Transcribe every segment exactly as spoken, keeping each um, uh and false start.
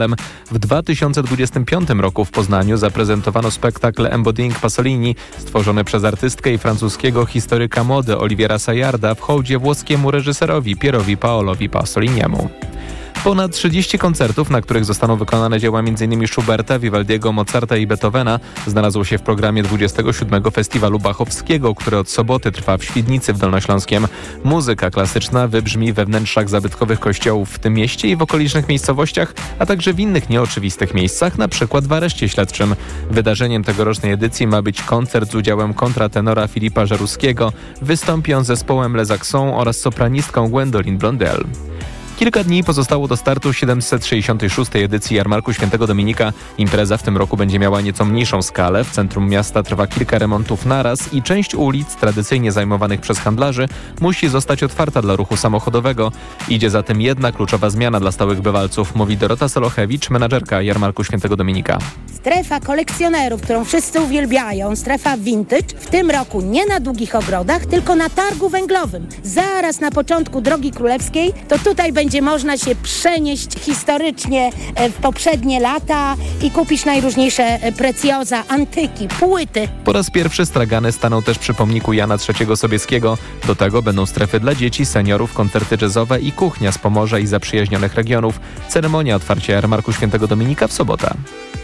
W dwa tysiące dwudziestym piątym roku w Poznaniu zaprezentowano spektakl Embodying Pasolini, stworzony przez artystkę i francuskiego historyka mody Oliviera Sayarda w hołdzie włoskiemu reżyserowi Pierowi Paolowi Pasoliniemu. Ponad trzydzieści koncertów, na których zostaną wykonane dzieła m.in. Schuberta, Vivaldiego, Mozarta i Beethovena, znalazło się w programie dwudziestego siódmego Festiwalu Bachowskiego, który od soboty trwa w Świdnicy w Dolnośląskiem. Muzyka klasyczna wybrzmi we wnętrzach zabytkowych kościołów w tym mieście i w okolicznych miejscowościach, a także w innych nieoczywistych miejscach, na przykład w areszcie śledczym. Wydarzeniem tegorocznej edycji ma być koncert z udziałem kontratenora Filipa Żeruskiego. Wystąpi on z zespołem Les Saxons oraz sopranistką Gwendoline Blondel. Kilka dni pozostało do startu siedemset sześćdziesiątej szóstej edycji Jarmarku Świętego Dominika. Impreza w tym roku będzie miała nieco mniejszą skalę. W centrum miasta trwa kilka remontów naraz i część ulic, tradycyjnie zajmowanych przez handlarzy, musi zostać otwarta dla ruchu samochodowego. Idzie zatem jedna kluczowa zmiana dla stałych bywalców, mówi Dorota Solochewicz, menadżerka Jarmarku Świętego Dominika. Strefa kolekcjonerów, którą wszyscy uwielbiają, strefa vintage, w tym roku nie na Długich Ogrodach, tylko na Targu Węglowym. Zaraz na początku Drogi Królewskiej, to tutaj będzie Będzie można się przenieść historycznie w poprzednie lata i kupić najróżniejsze precjoza, antyki, płyty. Po raz pierwszy stragany staną też przy pomniku Jana trzeciego Sobieskiego. Do tego będą strefy dla dzieci, seniorów, koncerty jazzowe i kuchnia z Pomorza i zaprzyjaźnionych regionów. Ceremonia otwarcia Jarmarku Świętego Dominika w sobotę.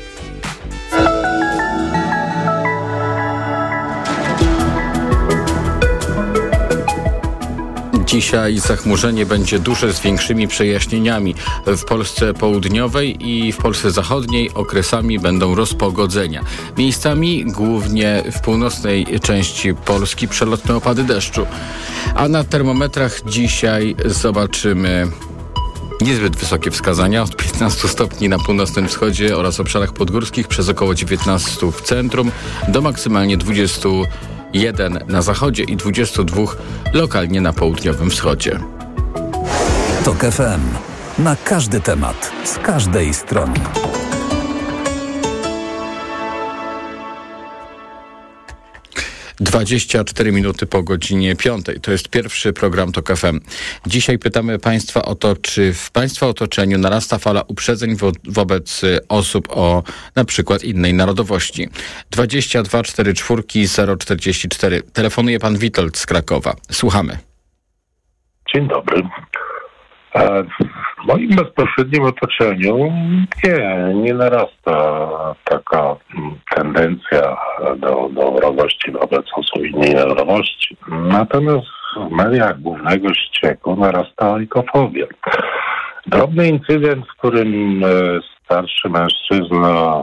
Dzisiaj zachmurzenie będzie duże z większymi przejaśnieniami. W Polsce południowej i w Polsce zachodniej okresami będą rozpogodzenia. Miejscami, głównie w północnej części Polski, przelotne opady deszczu. A na termometrach dzisiaj zobaczymy niezbyt wysokie wskazania, od piętnastu stopni na północnym wschodzie oraz obszarach podgórskich, przez około dziewiętnaście w centrum, do maksymalnie dwudziestu jeden na zachodzie i dwudziestu dwóch lokalnie na południowym wschodzie. Tok F M. Na każdy temat, z każdej strony. dwadzieścia cztery minuty po godzinie piątej. To jest pierwszy program Tok F M. Dzisiaj pytamy Państwa o to, czy w Państwa otoczeniu narasta fala uprzedzeń wo- wobec osób o na przykład innej narodowości. dwadzieścia dwa czterdzieści cztery zero czterdzieści cztery. Telefonuje Pan Witold z Krakowa. Słuchamy. Dzień dobry. W moim bezpośrednim otoczeniu nie, nie narasta taka tendencja do, do wrogości wobec osób innej narodowości. Natomiast w mediach głównego ścieku narasta ojkofobia. Drobny incydent, w którym starszy mężczyzna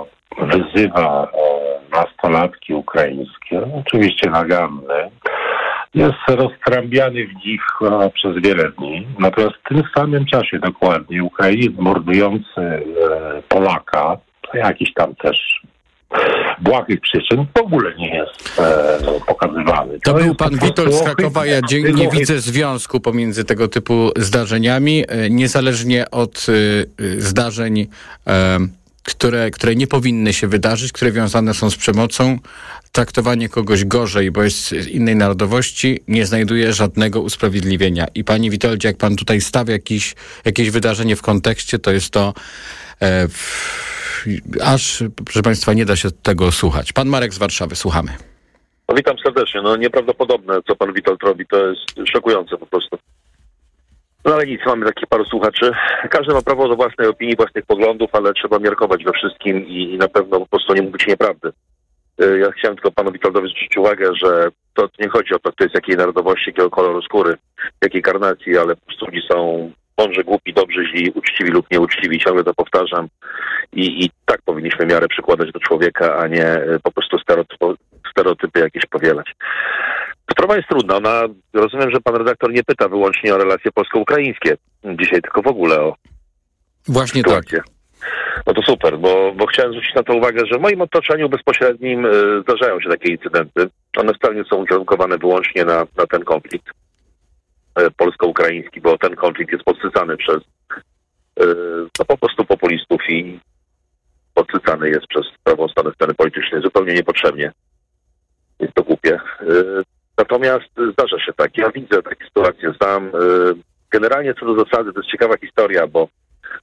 wyzywa nastolatki ukraińskie, oczywiście naganny, jest roztrąbiany w nich a, przez wiele dni. Natomiast w tym samym czasie dokładnie Ukrainiec mordujący e, Polaka, jakiś tam też błahych przyczyn, w ogóle nie jest e, pokazywany. To, to był jest pan Witold z Krakowa. Ja dzie- nie widzę związku pomiędzy tego typu zdarzeniami, e, niezależnie od e, zdarzeń, e, które, które nie powinny się wydarzyć, które wiązane są z przemocą. Traktowanie kogoś gorzej, bo jest z innej narodowości, nie znajduje żadnego usprawiedliwienia. I panie Witoldzie, jak pan tutaj stawia jakiś, jakieś wydarzenie w kontekście, to jest to e, w, aż, proszę państwa, nie da się tego słuchać. Pan Marek z Warszawy, słuchamy. No, witam serdecznie. No nieprawdopodobne, co pan Witold robi, to jest szokujące po prostu. No ale nic, mamy takich paru słuchaczy. Każdy ma prawo do własnej opinii, własnych poglądów, ale trzeba miarkować we wszystkim i, i na pewno po prostu nie mówić nieprawdy. Ja chciałem tylko panu Witoldowi zwrócić uwagę, że to nie chodzi o to, kto jest jakiej narodowości, jakiego koloru skóry, jakiej karnacji, ale po prostu ludzie są mądrzy, głupi, dobrzy, źli, uczciwi lub nieuczciwi. Ciągle to powtarzam. I, i tak powinniśmy miarę przykładać do człowieka, a nie po prostu stereotypy, stereotypy jakieś powielać. Sprawa jest trudna. Ona, rozumiem, że pan redaktor nie pyta wyłącznie o relacje polsko-ukraińskie dzisiaj, tylko w ogóle o Właśnie sytuację. tak. No to super, bo, bo chciałem zwrócić na to uwagę, że w moim otoczeniu bezpośrednim y, zdarzają się takie incydenty. One wcale nie są ukierunkowane wyłącznie na, na ten konflikt y, polsko-ukraiński, bo ten konflikt jest podsycany przez y, no, po prostu populistów i podsycany jest przez prawą stronę sceny politycznej zupełnie niepotrzebnie. Jest to głupie. Y, natomiast zdarza się tak. Ja widzę takie sytuacje sam. Y, generalnie co do zasady, to jest ciekawa historia, bo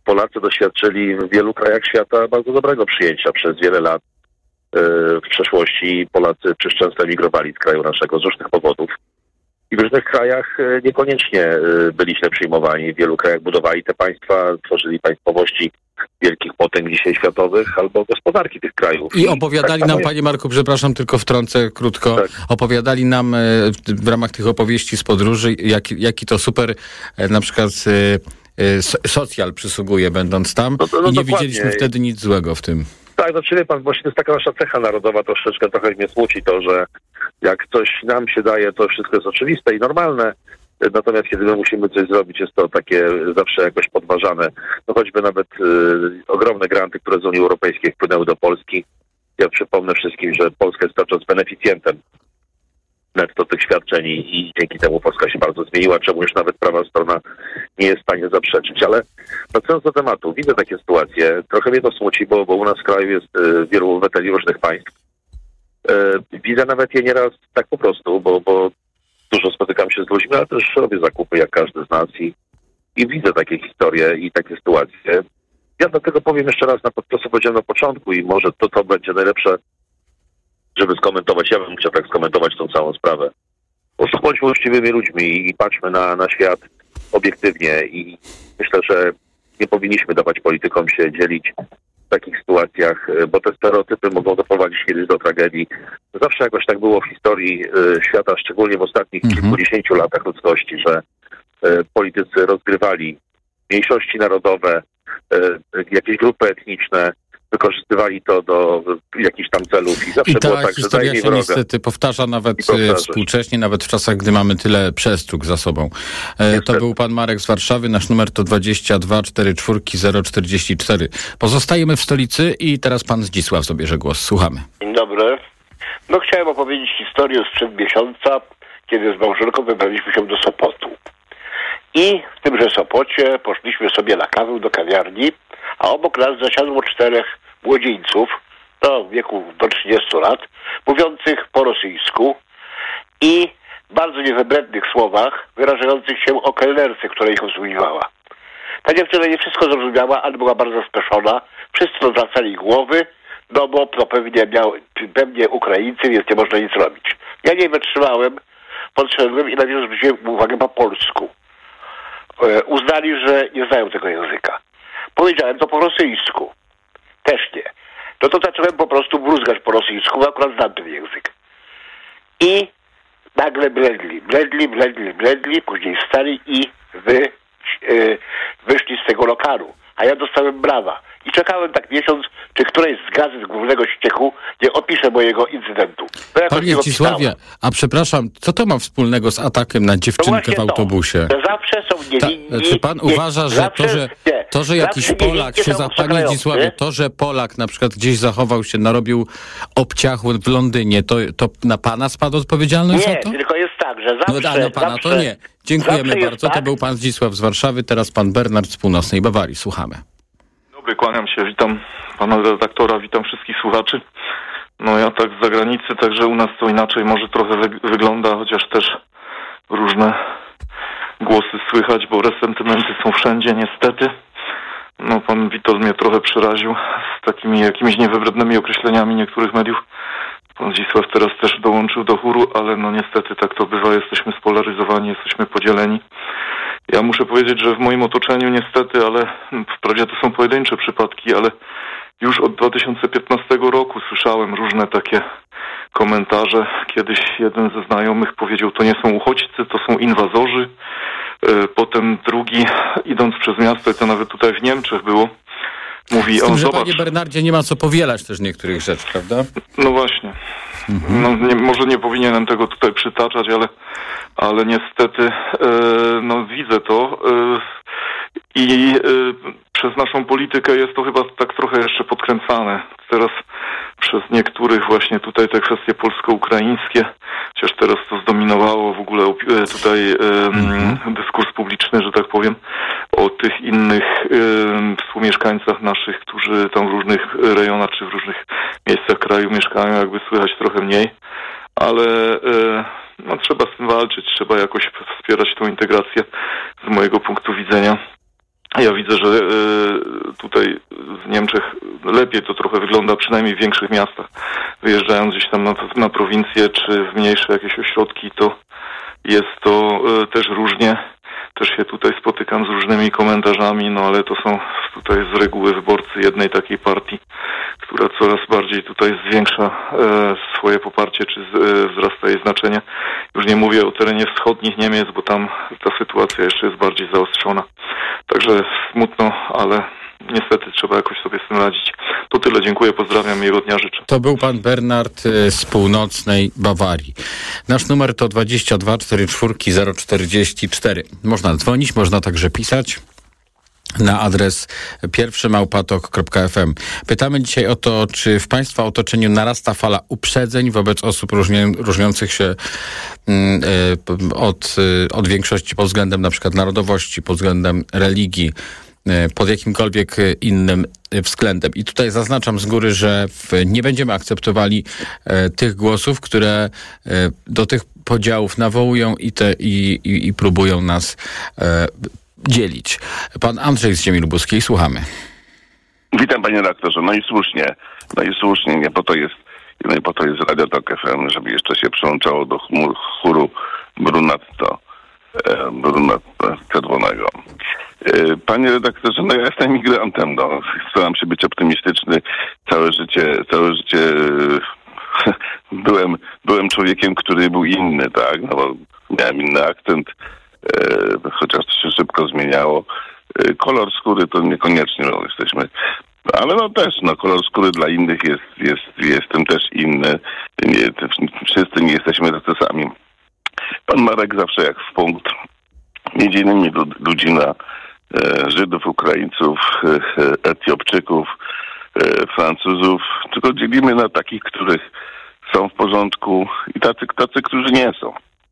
Polacy doświadczyli w wielu krajach świata bardzo dobrego przyjęcia przez wiele lat. W przeszłości Polacy przecież często emigrowali z kraju naszego z różnych powodów. I w różnych krajach niekoniecznie byli źle przyjmowani. W wielu krajach budowali te państwa, tworzyli państwowości wielkich potęg dzisiaj światowych albo gospodarki tych krajów. I opowiadali tak nam, jest. panie Marku, przepraszam, tylko wtrącę krótko, Tak. opowiadali nam w ramach tych opowieści z podróży, jaki, jaki to super na przykład socjal przysługuje będąc tam No to, no i nie dokładnie. widzieliśmy wtedy nic złego w tym. Tak, no czyli pan, właśnie to jest taka nasza cecha narodowa, troszeczkę trochę mnie smuci to, że jak coś nam się daje, to wszystko jest oczywiste i normalne, natomiast kiedy my musimy coś zrobić, jest to takie zawsze jakoś podważane. No choćby nawet y, ogromne granty, które z Unii Europejskiej wpłynęły do Polski. Ja przypomnę wszystkim, że Polska jest cały czas beneficjentem netto tych świadczeń i, i dzięki temu Polska się bardzo zmieniła, czemu już nawet prawa strona nie jest w stanie zaprzeczyć. Ale wracając do tematu, widzę takie sytuacje. Trochę mnie to smuci, bo, bo u nas w kraju jest y, wielu obywateli różnych państw. Y, widzę nawet je nieraz tak po prostu, bo, bo dużo spotykam się z ludźmi, ale też robię zakupy jak każdy z nas i, i widzę takie historie i takie sytuacje. Ja dlatego powiem jeszcze raz na to, co powiedziałem na początku i może to, to będzie najlepsze, żeby skomentować. Ja bym chciał tak skomentować tą całą sprawę. Po prostu bądźmy uczciwymi ludźmi i patrzmy na, na świat obiektywnie i myślę, że nie powinniśmy dawać politykom się dzielić w takich sytuacjach, bo te stereotypy mogą doprowadzić kiedyś do tragedii. Zawsze jakoś tak było w historii y, świata, szczególnie w ostatnich Mhm. kilkudziesięciu latach ludzkości, że y, politycy rozgrywali mniejszości narodowe, y, jakieś grupy etniczne, wykorzystywali to do jakichś tam celów i zawsze I ta było tak, że historia daj mi się wroga. niestety powtarza nawet I powtarza się. współcześnie, nawet w czasach, gdy mamy tyle przestróg za sobą. E, to Niestety. był pan Marek z Warszawy, nasz numer to dwadzieścia dwa czterdzieści cztery zero czterdzieści cztery. Pozostajemy w stolicy i teraz pan Zdzisław zabierze głos. Słuchamy. Dzień dobry. No chciałem opowiedzieć historię sprzed miesiąca, kiedy z małżonką wybraliśmy się do Sopotu. I w tymże Sopocie poszliśmy sobie na kawę do kawiarni, a obok nas zasiadło czterech młodzieńców, no w wieku do trzydziestu lat, mówiących po rosyjsku i w bardzo niewybrednych słowach wyrażających się o kelnerce, która ich obsługiwała. Ta dziewczyna nie wszystko zrozumiała, ale była bardzo spieszona. Wszyscy odwracali głowy, no bo to pewnie miał, pewnie Ukraińcy, więc nie można nic robić. Ja nie wytrzymałem, podszedłem i najpierw zwróciłem uwagę po polsku. E, uznali, że nie znają tego języka. Powiedziałem to po rosyjsku. Też nie. No to zacząłem po prostu bruzgać po rosyjsku, bo akurat znam ten język. I nagle bledli, bledli, bledli, bledli, później wstali i wy, e, wyszli z tego lokalu. A ja dostałem brawa. I czekałem tak miesiąc, czy któreś z gazet głównego ścieku nie opisze mojego incydentu. No jakoś Panie nie Zdzisławie, opisałem. a przepraszam, co to ma wspólnego z atakiem na No dziewczynkę właśnie w autobusie? To, że zawsze są niewinni. Ta, czy pan nie, uważa, że zawsze, to, że nie, to, że jakiś zawsze Polak niewinni się, są za, panie przekrający. Zdzisławie, to, że Polak na przykład gdzieś zachował się, narobił obciachu w Londynie, to, to na pana spadła odpowiedzialność Nie, za to? tylko jest tak, że zawsze... No da, no pana zawsze, to nie. Dziękujemy zawsze jest bardzo. To tak. był pan Zdzisław z Warszawy, teraz pan Bernard z północnej Bawarii. Słuchamy. Dobry, kłaniam się, witam pana redaktora, witam wszystkich słuchaczy. No ja tak z zagranicy, także u nas to inaczej może trochę wy- wygląda, chociaż też różne głosy słychać, bo resentymenty są wszędzie niestety. No pan Witold mnie trochę przeraził z takimi jakimiś niewybrednymi określeniami niektórych mediów. Pan Zdzisław teraz też dołączył do chóru, ale no niestety tak to bywa, jesteśmy spolaryzowani, jesteśmy podzieleni. Ja muszę powiedzieć, że w moim otoczeniu niestety, ale wprawdzie to są pojedyncze przypadki, ale już od dwa tysiące piętnastego roku słyszałem różne takie komentarze. Kiedyś jeden ze znajomych powiedział, to nie są uchodźcy, to są inwazorzy. Potem drugi, idąc przez miasto, i to nawet tutaj w Niemczech było, mówi, Z tym, o że zobacz... panie Bernardzie nie ma co powielać też niektórych rzeczy, prawda? No właśnie. Mhm. No, nie, może nie powinienem tego tutaj przytaczać, ale, ale niestety e, no, widzę to e, i e, przez naszą politykę jest to chyba tak trochę jeszcze podkręcane. Teraz przez niektórych właśnie tutaj te kwestie polsko-ukraińskie, chociaż teraz to zdominowało w ogóle e, tutaj e, mhm. dyskurs publiczny, że tak powiem, o tych innych e, współmieszkańcach naszych, którzy tam w różnych rejonach czy w różnych miejscach kraju mieszkają, jakby słychać trochę mniej, ale e, no, trzeba z tym walczyć, trzeba jakoś wspierać tą integrację z mojego punktu widzenia. Ja widzę, że tutaj w Niemczech lepiej to trochę wygląda, przynajmniej w większych miastach. Wyjeżdżając gdzieś tam na, na prowincję czy w mniejsze jakieś ośrodki, to jest to też różnie. Też się tutaj spotykam z różnymi komentarzami, no ale to są tutaj z reguły wyborcy jednej takiej partii, która coraz bardziej tutaj zwiększa e, swoje poparcie, czy z, e, wzrasta jej znaczenie. Już nie mówię o terenie wschodnich Niemiec, bo tam ta sytuacja jeszcze jest bardziej zaostrzona. Także smutno, ale niestety trzeba jakoś sobie z tym radzić. To tyle, dziękuję, pozdrawiam, miłego dnia życzę. To był pan Bernard z północnej Bawarii. Nasz numer to dwadzieścia dwa czterdzieści cztery zero czterdzieści cztery. Można dzwonić, można także pisać na adres pierwszy małpatok kropka f m. Pytamy dzisiaj o to, czy w państwa otoczeniu narasta fala uprzedzeń wobec osób różnie, różniących się y, od, y, od większości pod względem na przykład narodowości, pod względem religii, pod jakimkolwiek innym względem. I tutaj zaznaczam z góry, że w, nie będziemy akceptowali e, tych głosów, które e, do tych podziałów nawołują i, te, i, i, i próbują nas e, dzielić. Pan Andrzej z Ziemi Lubuskiej, słuchamy. Witam, panie redaktorze. No i słusznie, no i słusznie, nie po to jest, no i po to jest Radio Tok F M, żeby jeszcze się przyłączało do chmur, chóru Brunatto, e, Brunatto Czerwonego. Panie redaktorze, no ja jestem migrantem, no. Staram się być optymistyczny. Całe życie, całe życie byłem, byłem człowiekiem, który był inny, tak? No bo miałem inny akcent, e, chociaż to się szybko zmieniało. E, kolor skóry to niekoniecznie no, jesteśmy. Ale no też, no kolor skóry dla innych jest, jest, jestem też inny. Nie, wszyscy nie jesteśmy tacy sami. Pan Marek zawsze jak w punkt. Między innymi ludzi na Żydów, Ukraińców, Etiopczyków, Francuzów, tylko dzielimy na takich, których są w porządku i tacy, tacy, którzy nie są.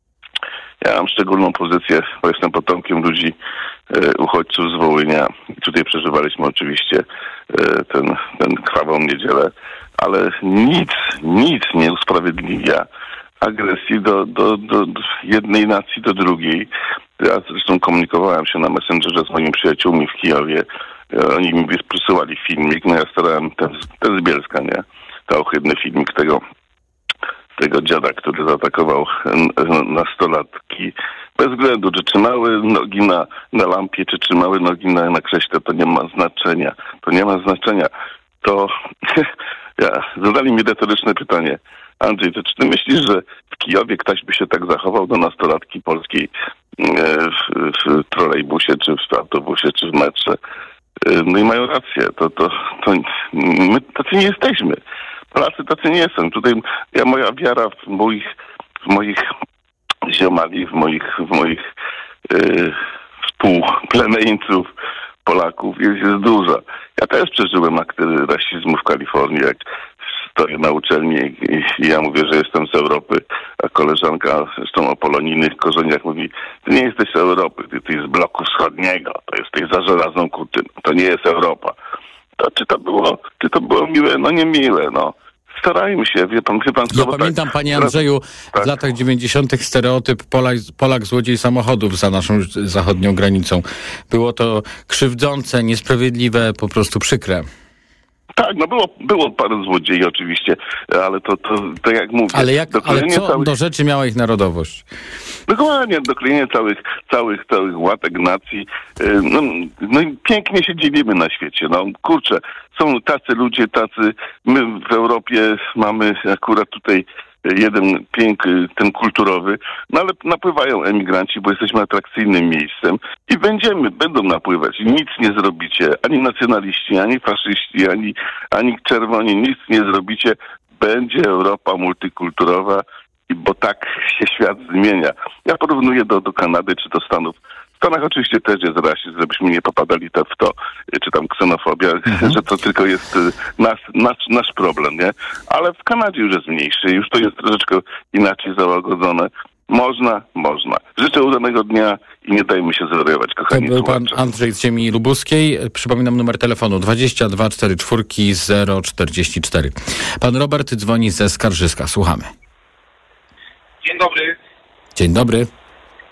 Ja mam szczególną pozycję, bo jestem potomkiem ludzi, uchodźców z Wołynia. I tutaj przeżywaliśmy oczywiście ten, ten krwawą niedzielę, ale nic, nic nie usprawiedliwia agresji do, do, do, do jednej nacji do drugiej. Ja zresztą komunikowałem się na Messengerze z moimi przyjaciółmi w Kijowie. Oni mi przysyłali filmik, no ja starałem, ten, ten z Bielska, nie? To ohydny filmik tego, tego dziada, który zaatakował nastolatki. Bez względu, czy trzymały nogi na, na lampie, czy trzymały nogi na, na krześle, to nie ma znaczenia. To nie ma znaczenia. To ja, zadali mi retoryczne pytanie. Andrzej, to czy ty myślisz, że w Kijowie ktoś by się tak zachował do nastolatki polskiej w, w trolejbusie, czy w autobusie, czy w metrze? No i mają rację. To, to, to my tacy nie jesteśmy. Polacy tacy nie są. Tutaj ja, moja wiara w moich, w moich ziomali, w moich, w moich yy, współplemieńców, Polaków jest, jest duża. Ja też przeżyłem akty rasizmu w Kalifornii, jak stoję na uczelni i, i ja mówię, że jestem z Europy, a koleżanka zresztą o polonijnych korzeniach mówi, ty nie jesteś z Europy, ty, ty z bloku wschodniego, to jesteś za żelazną kurtyną, to nie jest Europa. To czy to było, czy to było miłe? No nie miłe, no. Starajmy się, wie pan, wie pan co, Ja pamiętam, tak, panie Andrzeju, tak. W latach dziewięćdziesiątych stereotyp Polak, Polak złodziej samochodów za naszą zachodnią granicą. Było to krzywdzące, niesprawiedliwe, po prostu przykre. Tak, no było, było parę złodziei oczywiście, ale to, to tak jak mówię... Ale, jak, ale co całych... do rzeczy miała ich narodowość? Dokładnie, doklejenie całych, całych, całych łatek nacji. No, no i pięknie się dzielimy na świecie. No kurczę, są tacy ludzie, tacy... My w Europie mamy akurat tutaj jeden pięk, ten kulturowy, no ale napływają emigranci, bo jesteśmy atrakcyjnym miejscem i będziemy, będą napływać. Nic nie zrobicie, ani nacjonaliści, ani faszyści, ani, ani czerwoni, nic nie zrobicie. Będzie Europa multikulturowa, bo tak się świat zmienia. Ja porównuję do, do Kanady czy do Stanów. W Stanach oczywiście też jest rasizm, żebyśmy nie popadali w to, czy tam ksenofobia, mhm. że to tylko jest nasz, nasz, nasz problem, nie? Ale w Kanadzie już jest mniejszy, już to jest troszeczkę inaczej załagodzone. Można, można. Życzę udanego dnia i nie dajmy się zwariować, kochani. To był pan Andrzej z Ziemi Lubuskiej. Przypominam numer telefonu dwadzieścia dwa czterdzieści cztery zero czterdzieści cztery. Pan Robert dzwoni ze Skarżyska. Słuchamy. Dzień dobry. Dzień dobry.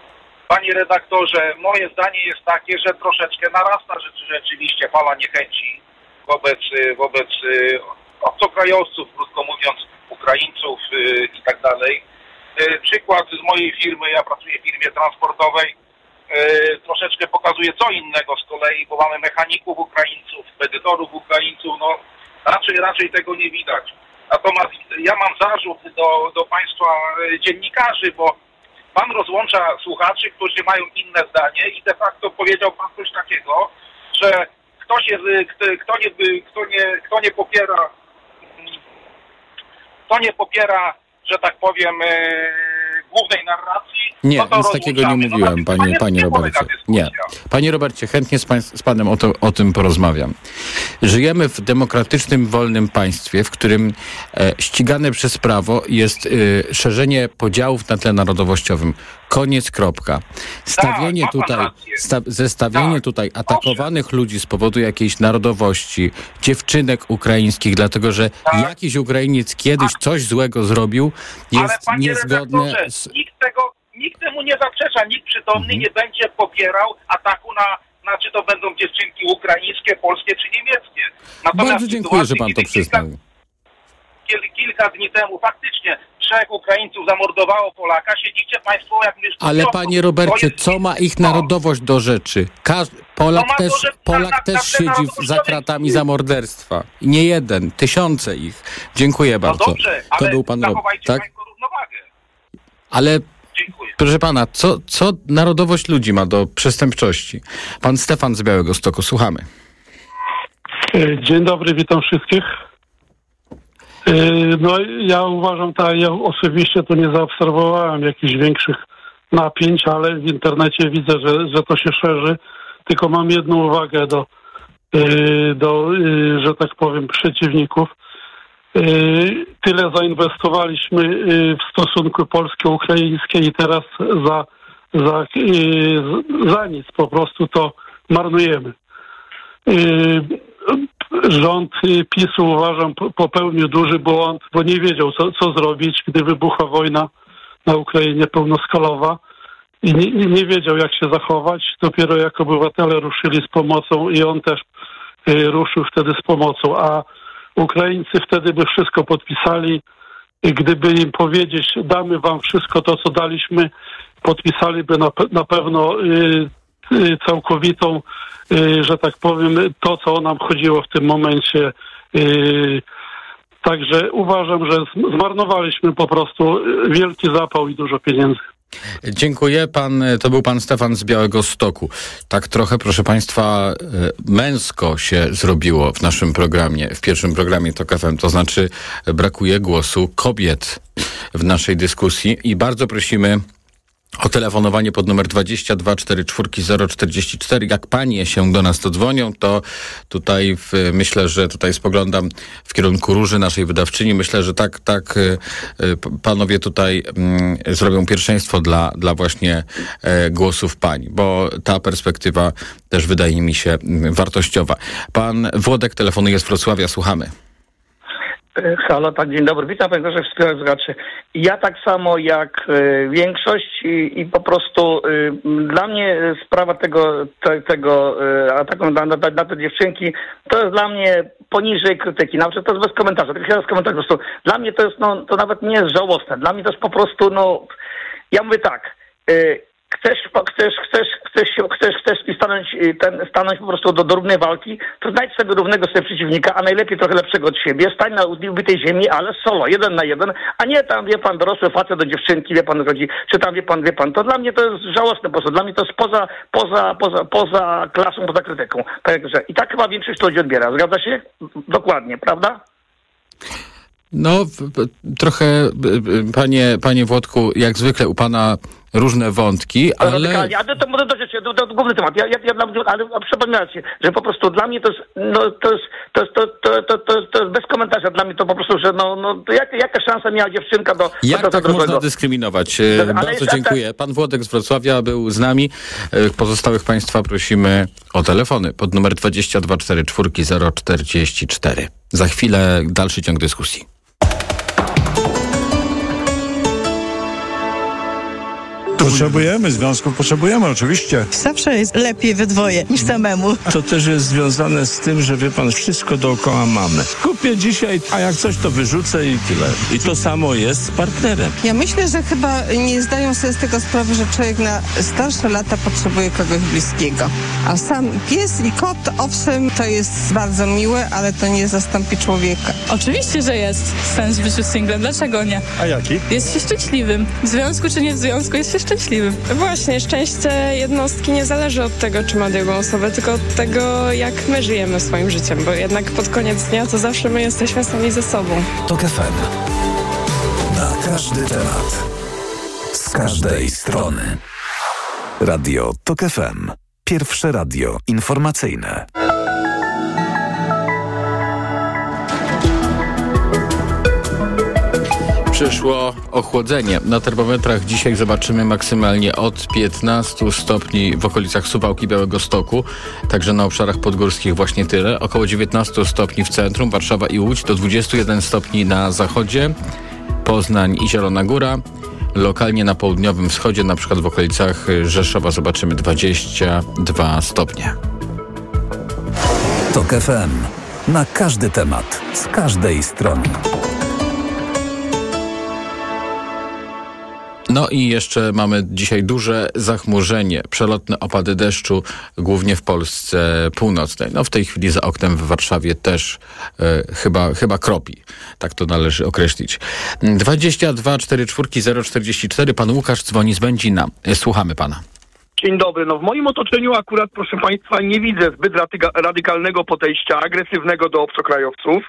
Panie redaktorze, moje zdanie jest takie, że troszeczkę narasta rzeczywiście fala niechęci wobec, wobec obcokrajowców, krótko mówiąc, Ukraińców i tak dalej. Przykład z mojej firmy, ja pracuję w firmie transportowej, troszeczkę pokazuje co innego z kolei, bo mamy mechaników Ukraińców, edytorów Ukraińców, no raczej, raczej tego nie widać. Natomiast ja mam zarzut do, do państwa dziennikarzy, bo pan rozłącza słuchaczy, którzy mają inne zdanie i de facto powiedział pan coś takiego, że ktoś jest, kto, kto, nie, kto, nie, kto nie popiera, kto nie popiera, że tak powiem, głównej narracji. Nie, no to nic takiego nie mówiłem, no, panie, panie Robercie. Nie. Panie Robercie, chętnie z, pań, z panem o, to, o tym porozmawiam. Żyjemy w demokratycznym, wolnym państwie, w którym e, ścigane przez prawo jest e, szerzenie podziałów na tle narodowościowym. Koniec, kropka. Stawienie tak, tutaj, sta, zestawienie tak, tutaj atakowanych dobrze. ludzi z powodu jakiejś narodowości, dziewczynek ukraińskich, dlatego że tak. jakiś Ukrainiec kiedyś tak. coś złego zrobił, jest Ale, niezgodne z... Nikt tego, nikt temu nie zaprzecza, nikt przytomny mhm. nie będzie popierał ataku na, na, czy to będą dziewczynki ukraińskie, polskie czy niemieckie. Natomiast Bardzo dziękuję, że pan to przyznał. Kilka, kilka dni temu faktycznie trzech Ukraińców zamordowało Polaka, siedzicie państwo jak myszki. Ale panie Robercie, co ma ich narodowość do rzeczy? Każ... Polak no też, to, Polak na, też na siedzi za kratami za morderstwa. Nie jeden, tysiące ich. Dziękuję bardzo. No dobrze, to ale był pan zachowajcie tak? państwo równowagę. Ale Dziękuję. proszę pana, co, co narodowość ludzi ma do przestępczości? Pan Stefan z Białegostoku, słuchamy. Dzień dobry, witam wszystkich. No ja uważam, tak, ja osobiście to nie zaobserwowałem jakichś większych napięć, ale w internecie widzę, że, że to się szerzy. Tylko mam jedną uwagę do, do, że tak powiem, przeciwników. Tyle zainwestowaliśmy w stosunku polsko-ukraińskie i teraz za, za, za nic po prostu to marnujemy. Rząd PiSu, uważam, popełnił duży błąd, bo nie wiedział, co, co zrobić, gdy wybucha wojna na Ukrainie pełnoskalowa i nie, nie wiedział, jak się zachować. Dopiero jak obywatele ruszyli z pomocą i on też y, ruszył wtedy z pomocą, a Ukraińcy wtedy by wszystko podpisali. I gdyby im powiedzieć, damy wam wszystko to, co daliśmy, podpisaliby na, na pewno y, y, całkowitą, że tak powiem, to, co nam chodziło w tym momencie. Także uważam, że zmarnowaliśmy po prostu wielki zapał i dużo pieniędzy. Dziękuję. Pan, to był pan Stefan z Białegostoku. Tak trochę, proszę państwa, męsko się zrobiło w naszym programie, w pierwszym programie Tok F M. To znaczy brakuje głosu kobiet w naszej dyskusji i bardzo prosimy o telefonowanie pod numer dwadzieścia dwa czterdzieści cztery zero czterdzieści cztery. Jak panie się do nas dodzwonią, to tutaj w, myślę, że tutaj spoglądam w kierunku Róży, naszej wydawczyni. Myślę, że tak, tak panowie tutaj mm, zrobią pierwszeństwo dla, dla właśnie e, głosów pań, bo ta perspektywa też wydaje mi się wartościowa. Pan Włodek telefonuje z Wrocławia, słuchamy. Halo, tak, dzień dobry. Witam panie profesorze, wspierając słuchaczy. Ja tak samo jak y, większość i, i po prostu y, dla mnie sprawa tego, te, tego y, ataku na, na, na te dziewczynki to jest dla mnie poniżej krytyki. Nawet to jest bez komentarza. Tak się raz komentarz po prostu. Dla mnie to jest, no, to nawet nie jest żałosne. Dla mnie to jest po prostu, no, ja mówię tak, y, Chcesz, chcesz, chcesz, chcesz, chcesz, chcesz stanąć, ten, stanąć po prostu do, do równej walki, to znajdź sobie równego sobie przeciwnika, a najlepiej trochę lepszego od siebie. Stań na ubitej ziemi, ale solo, jeden na jeden, a nie tam, wie pan, dorosły facet do dziewczynki, wie pan, chodzi, czy tam, wie pan, wie pan. To dla mnie to jest żałosne po prostu. Dla mnie to jest poza, poza, poza, poza klasą, poza krytyką. Także i tak chyba większość ludzi odbiera. Zgadza się? Dokładnie, prawda? No, trochę, panie, panie Włodku, jak zwykle u pana różne wątki, ale... Radykalnie. A to, to może do rzeczy, to, to, to główny temat. Ja, ja, ja, ale przypominajcie, że po prostu dla mnie to jest, no, to jest, to jest, to, to, to, to, to jest bez komentarza. Dla mnie to po prostu, że no, no jak, jaka szansa miała dziewczynka do... Jak do, tak do, można do, dyskryminować? Do, Bardzo jest, dziękuję. Pan Włodek z Wrocławia był z nami. Pozostałych państwa prosimy o telefony pod numer dwadzieścia dwa czterdzieści cztery zero czterdzieści cztery. Za chwilę dalszy ciąg dyskusji. Potrzebujemy, związków potrzebujemy, oczywiście. Zawsze jest lepiej we dwoje niż samemu. To też jest związane z tym, że wie pan, wszystko dookoła mamy. Kupię dzisiaj, a jak coś to wyrzucę i tyle. I to samo jest z partnerem. Ja myślę, że chyba nie zdają sobie z tego sprawy, że człowiek na starsze lata potrzebuje kogoś bliskiego. A sam pies i kot, owszem, to jest bardzo miłe, ale to nie zastąpi człowieka. Oczywiście, że jest sens w życiu singlem. Dlaczego nie? A jaki? Jest się szczęśliwym. W związku czy nie w związku, jest się szczęśliwym. Właśnie, szczęście jednostki nie zależy od tego, czy ma drugą osobę, tylko od tego, jak my żyjemy swoim życiem, bo jednak pod koniec dnia to zawsze my jesteśmy sami ze sobą. TOK F M. Na każdy temat. Z każdej strony. Radio TOK F M. Pierwsze radio informacyjne. Przyszło ochłodzenie. Na termometrach dzisiaj zobaczymy maksymalnie od piętnastu stopni w okolicach Suwałki, Białegostoku, także na obszarach podgórskich właśnie tyle. Około dziewiętnastu stopni w centrum, Warszawa i Łódź, do dwudziestu jeden stopni na zachodzie, Poznań i Zielona Góra. Lokalnie na południowym wschodzie, na przykład w okolicach Rzeszowa, zobaczymy dwadzieścia dwa stopnie. TOK F M. Na każdy temat, z każdej strony. No i jeszcze mamy dzisiaj duże zachmurzenie, przelotne opady deszczu, głównie w Polsce północnej. No w tej chwili za oknem w Warszawie też e, chyba, chyba kropi. Tak to należy określić. dwadzieścia dwa czterdzieści cztery zero czterdzieści cztery. Pan Łukasz dzwoni z Będzina. Słuchamy pana. Dzień dobry. No w moim otoczeniu akurat, proszę państwa, nie widzę zbyt radyka- radykalnego podejścia, agresywnego do obcokrajowców.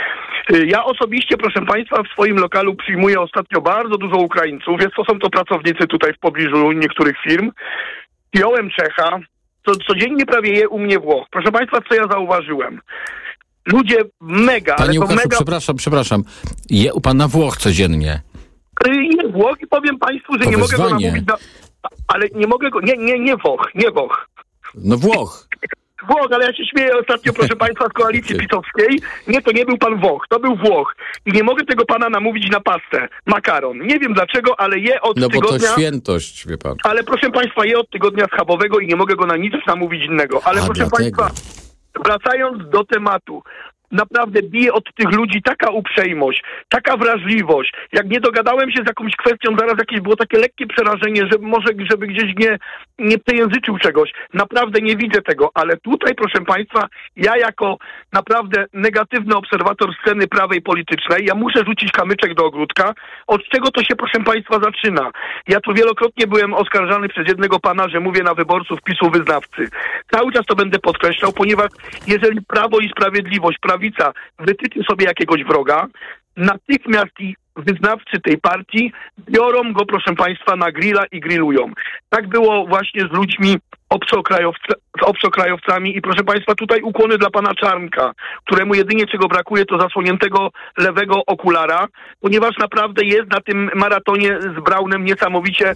Ja osobiście, proszę państwa, w swoim lokalu przyjmuję ostatnio bardzo dużo Ukraińców. Jest to, są to pracownicy tutaj w pobliżu niektórych firm. Piąłem Czecha, co, codziennie prawie je u mnie Włoch. Proszę państwa, co ja zauważyłem? Ludzie mega, Panie ale to Łukaszu, mega... przepraszam, przepraszam. Je u pana Włoch codziennie. Je Włoch i powiem państwu, że To nie mogę go wyzwanie. namówić na... Ale nie mogę go... Nie, nie, nie Włoch, nie Włoch. No Włoch. Włoch, ale ja się śmieję ostatnio, proszę państwa, z koalicji pisowskiej. Nie, to nie był pan Włoch, to był Włoch. I nie mogę tego pana namówić na pastę, makaron. Nie wiem dlaczego, ale je od No bo tygodnia... to świętość, wie pan. Ale proszę państwa, je od tygodnia schabowego i nie mogę go na nic namówić innego. Ale A, proszę dlatego. państwa, wracając do tematu, naprawdę bije od tych ludzi taka uprzejmość, taka wrażliwość. Jak nie dogadałem się z jakąś kwestią, zaraz jakieś było takie lekkie przerażenie, że może żeby gdzieś nie, nie przejęzyczył czegoś. Naprawdę nie widzę tego, ale tutaj, proszę państwa, ja jako naprawdę negatywny obserwator sceny prawej politycznej, ja muszę rzucić kamyczek do ogródka. Od czego to się, proszę państwa, zaczyna? Ja tu wielokrotnie byłem oskarżany przez jednego pana, że mówię na wyborców PiSu wyznawcy. Cały czas to będę podkreślał, ponieważ jeżeli Prawo i Sprawiedliwość, prawica wytyczy sobie jakiegoś wroga, natychmiast i wyznawcy tej partii biorą go, proszę państwa, na grilla i grillują. Tak było właśnie z ludźmi obcokrajowca, z obcokrajowcami i proszę państwa, tutaj ukłony dla pana Czarnka, któremu jedynie czego brakuje to zasłoniętego lewego okulara, ponieważ naprawdę jest na tym maratonie z Braunem niesamowicie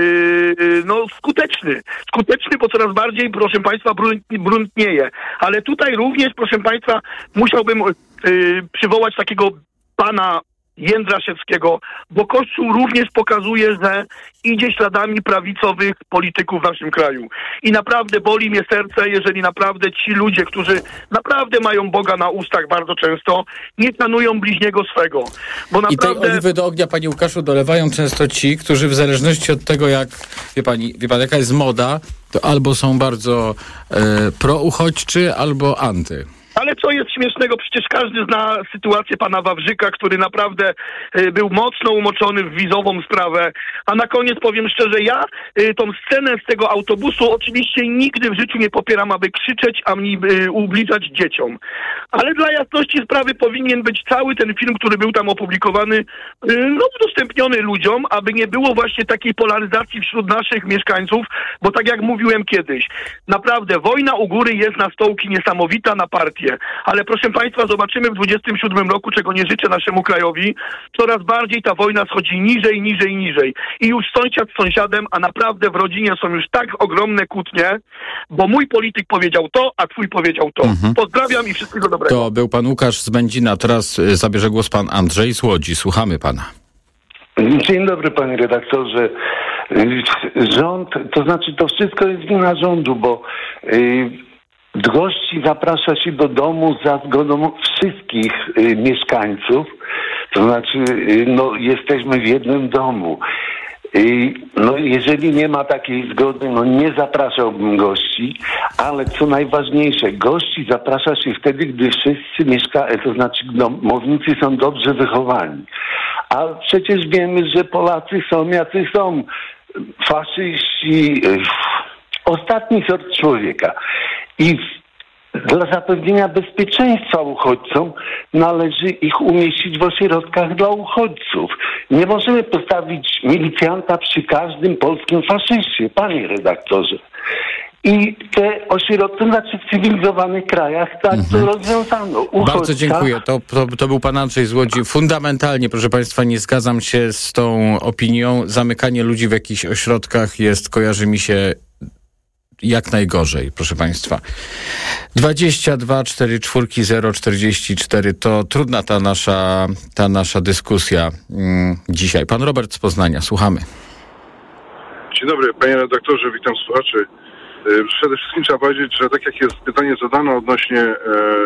yy, no skuteczny. Skuteczny, bo coraz bardziej, proszę państwa, brunt, bruntnieje. Ale tutaj również, proszę państwa, musiałbym yy, przywołać takiego pana Jędraszewskiego, bo Kościół również pokazuje, że idzie śladami prawicowych polityków w naszym kraju. I naprawdę boli mnie serce, jeżeli naprawdę ci ludzie, którzy naprawdę mają Boga na ustach bardzo często, nie szanują bliźniego swego. Bo naprawdę... I tej oliwy do ognia, panie Łukaszu, dolewają często ci, którzy w zależności od tego, jak, wie pani, wie pan, jaka jest moda, to albo są bardzo e, prouchodźczy, albo anty. Ale co jest śmiesznego? Przecież każdy zna sytuację pana Wawrzyka, który naprawdę y, był mocno umoczony w wizową sprawę. A na koniec powiem szczerze, ja y, tą scenę z tego autobusu oczywiście nigdy w życiu nie popieram, aby krzyczeć, a mnie y, ubliżać dzieciom. Ale dla jasności sprawy powinien być cały ten film, który był tam opublikowany, y, no udostępniony ludziom, aby nie było właśnie takiej polaryzacji wśród naszych mieszkańców, bo tak jak mówiłem kiedyś, naprawdę wojna u góry jest na stołki niesamowita na partię. Ale proszę państwa, zobaczymy w dwudziestym siódmym roku, czego nie życzę naszemu krajowi, coraz bardziej ta wojna schodzi niżej, niżej, niżej. I już sąsiad z sąsiadem, a naprawdę w rodzinie są już tak ogromne kłótnie, bo mój polityk powiedział to, a twój powiedział to. Mhm. Pozdrawiam i wszystkiego dobrego. To był pan Łukasz z Będzina. Teraz y, zabierze głos pan Andrzej z Łodzi. Słuchamy pana. Dzień dobry, panie redaktorze. Rząd, to znaczy to wszystko jest wina rządu, bo y, gości zaprasza się do domu za zgodą wszystkich y, mieszkańców, to znaczy y, no, jesteśmy w jednym domu. Y, no jeżeli nie ma takiej zgody, no nie zapraszałbym gości, ale co najważniejsze, gości zaprasza się wtedy, gdy wszyscy mieszkają, to znaczy domownicy są dobrze wychowani. A przecież wiemy, że Polacy są jacy są. Faszyści, ostatni sort człowieka. I dla zapewnienia bezpieczeństwa uchodźcom należy ich umieścić w ośrodkach dla uchodźców. Nie możemy postawić milicjanta przy każdym polskim faszyście, panie redaktorze. I te ośrodki, znaczy w cywilizowanych krajach tak mhm. to rozwiązano. Uchodźca... Bardzo dziękuję. To, to, to był pan Andrzej z Łodzi. Fundamentalnie, proszę państwa, nie zgadzam się z tą opinią. Zamykanie ludzi w jakichś ośrodkach jest, kojarzy mi się jak najgorzej, proszę państwa. dwadzieścia dwa czterdzieści cztery zero czterdzieści cztery to trudna ta nasza, ta nasza dyskusja mm, dzisiaj. Pan Robert z Poznania, słuchamy. Dzień dobry, panie redaktorze, witam słuchaczy. Przede wszystkim trzeba powiedzieć, że tak jak jest pytanie zadane odnośnie e,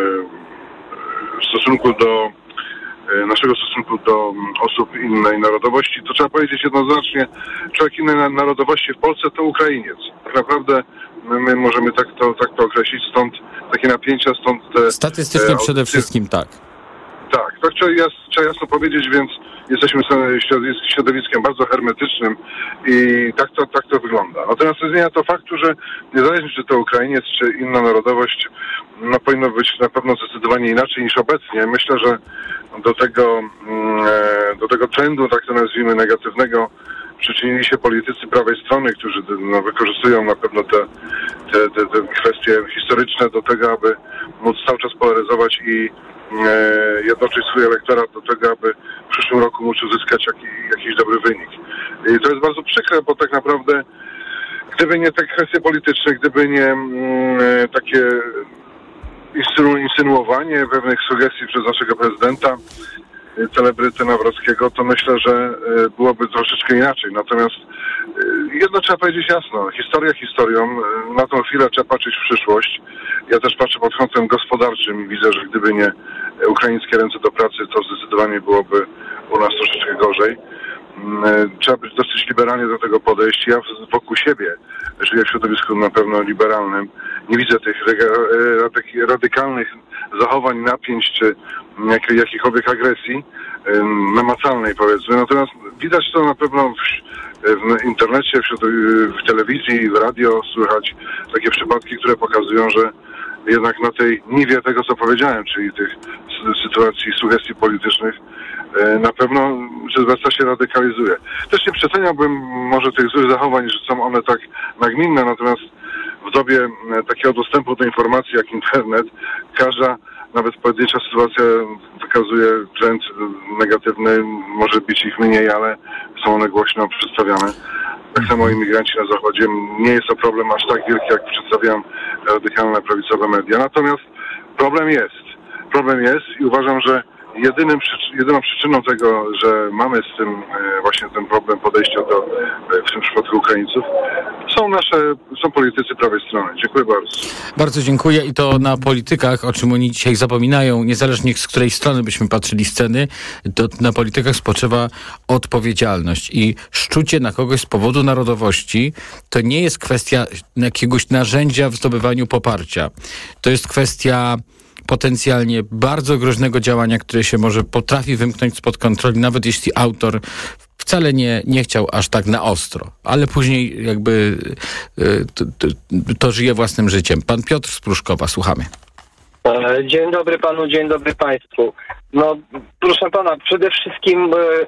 stosunku do e, naszego stosunku do osób innej narodowości, to trzeba powiedzieć jednoznacznie, człowiek innej narodowości w Polsce to Ukrainiec. Tak naprawdę my, my możemy tak to, tak to określić, stąd takie napięcia, stąd te... Statystycznie e, przede wszystkim tak. Tak, tak trzeba, jas, trzeba jasno powiedzieć, więc jesteśmy środowiskiem bardzo hermetycznym i tak to, tak to wygląda. Natomiast nie zmienia to faktu, że niezależnie czy to Ukrainiec, czy inna narodowość, no powinno być na pewno zdecydowanie inaczej niż obecnie. Myślę, że do tego, do tego trendu, tak to nazwijmy, negatywnego, przyczynili się politycy prawej strony, którzy no, wykorzystują na pewno te, te, te, te kwestie historyczne do tego, aby móc cały czas polaryzować i e, jednoczyć swój elektorat do tego, aby w przyszłym roku móc uzyskać jaki, jakiś dobry wynik. I to jest bardzo przykre, bo tak naprawdę gdyby nie te kwestie polityczne, gdyby nie mm, takie insynuowanie pewnych sugestii przez naszego prezydenta, celebryty Nawrockiego, to myślę, że byłoby troszeczkę inaczej. Natomiast jedno trzeba powiedzieć jasno. Historia historią. Na tą chwilę trzeba patrzeć w przyszłość. Ja też patrzę pod kątem gospodarczym i widzę, że gdyby nie ukraińskie ręce do pracy, to zdecydowanie byłoby u nas troszeczkę gorzej. Trzeba być dosyć liberalnie do tego podejść. Ja wokół siebie żyję w środowisku na pewno liberalnym. Nie widzę tych radykalnych zachowań, napięć czy jakichkolwiek agresji namacalnej, powiedzmy. Natomiast widać to na pewno w, w internecie, w, w telewizji, w radio słychać takie przypadki, które pokazują, że jednak na tej niwie tego, co powiedziałem, czyli tych sytuacji, sugestii politycznych, na pewno Sylwestra się radykalizuje. Też nie przeceniałbym może tych złych zachowań, że są one tak nagminne, natomiast w dobie takiego dostępu do informacji jak internet, każda nawet pojedyncza sytuacja wykazuje trend negatywny, może być ich mniej, ale są one głośno przedstawiane. Tak samo imigranci na Zachodzie. Nie jest to problem aż tak wielki, jak przedstawiam radykalne prawicowe media. Natomiast problem jest. Problem jest i uważam, że jedynym, jedyną przyczyną tego, że mamy z tym właśnie ten problem podejścia do, w tym przypadku Ukraińców, są nasze, są politycy prawej strony. Dziękuję bardzo. Bardzo dziękuję i to na politykach, o czym oni dzisiaj zapominają, niezależnie z której strony byśmy patrzyli sceny, to na politykach spoczywa odpowiedzialność i szczucie na kogoś z powodu narodowości to nie jest kwestia jakiegoś narzędzia w zdobywaniu poparcia. To jest kwestia potencjalnie bardzo groźnego działania, które się może potrafi wymknąć spod kontroli, nawet jeśli autor wcale nie, nie chciał aż tak na ostro, ale później jakby to, to, to żyje własnym życiem. Pan Piotr z Pruszkowa, słuchamy. Dzień dobry panu, dzień dobry państwu. No proszę pana, przede wszystkim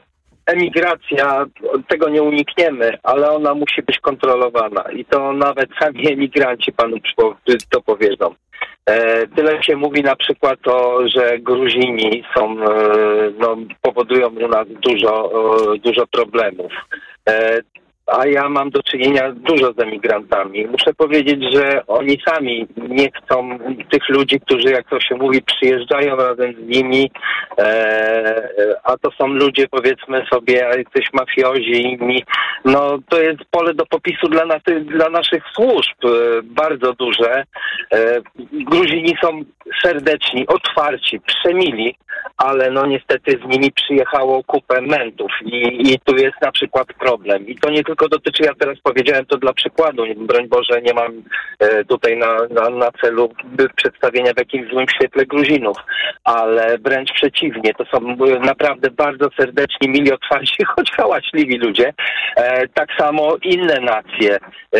emigracja, tego nie unikniemy, ale ona musi być kontrolowana i to nawet sami emigranci panu to powiedzą. E, tyle się mówi na przykład o, że Gruzini są, e, no, powodują u nas dużo, e, dużo problemów. E, a ja mam do czynienia dużo z emigrantami. Muszę powiedzieć, że oni sami nie chcą tych ludzi, którzy, jak to się mówi, przyjeżdżają razem z nimi, e, a to są ludzie, powiedzmy sobie, jacyś mafiozi, inni. No to jest pole do popisu dla, na, dla naszych służb, e, bardzo duże. E, Gruzini są serdeczni, otwarci, przemili, ale no niestety z nimi przyjechało kupę mentów i, i tu jest na przykład problem. I to nie tylko dotyczy, ja teraz powiedziałem to dla przykładu, broń Boże, nie mam e, tutaj na, na, na celu przedstawienia w jakimś złym świetle Gruzinów, ale wręcz przeciwnie, to są e, naprawdę bardzo serdeczni, mili, otwarci, choć hałaśliwi ludzie. E, tak samo inne nacje. E,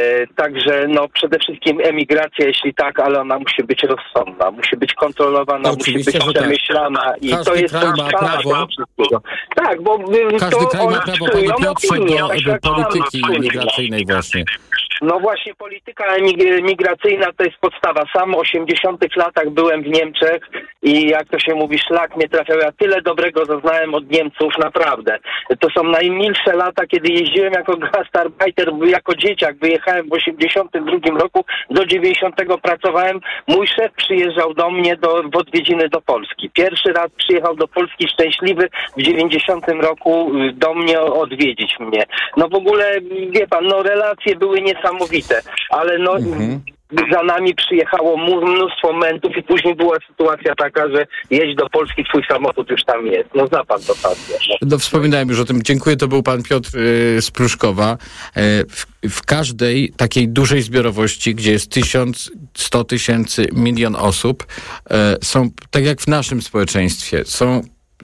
także no przede wszystkim emigracja, jeśli tak, ale ona musi być rozsądna, musi być kontrolowana, no, musi być przemyślana tak. I każdy to jest kraj ma prawo. Tak, bo każdy to kraj ma prawo, panie Piotrze, do polityki imigracyjnej właśnie. No właśnie, polityka migracyjna to jest podstawa. Sam w osiemdziesiątych latach byłem w Niemczech i jak to się mówi, szlak mnie trafiał. Ja tyle dobrego zaznałem od Niemców, naprawdę. To są najmilsze lata, kiedy jeździłem jako gastarbeiter, jako dzieciak. Wyjechałem w osiemdziesiątym drugim roku, do dziewięćdziesiątego pracowałem. Mój szef przyjeżdżał do mnie do, w odwiedziny do Polski. Pierwszy raz przyjechał do Polski szczęśliwy w dziewięćdziesiątym roku do mnie odwiedzić mnie. No w ogóle, wie pan, no relacje były niesamowite, ale no mhm. za nami przyjechało mnóstwo mentów i później była sytuacja taka, że jeźdź do Polski, twój samochód już tam jest. No zna pan to pan. No, no wspominałem już o tym. Dziękuję, to był pan Piotr y, z Pruszkowa. Y, w, w każdej takiej dużej zbiorowości, gdzie jest tysiąc, sto tysięcy, milion osób, y, są, tak jak w naszym społeczeństwie, są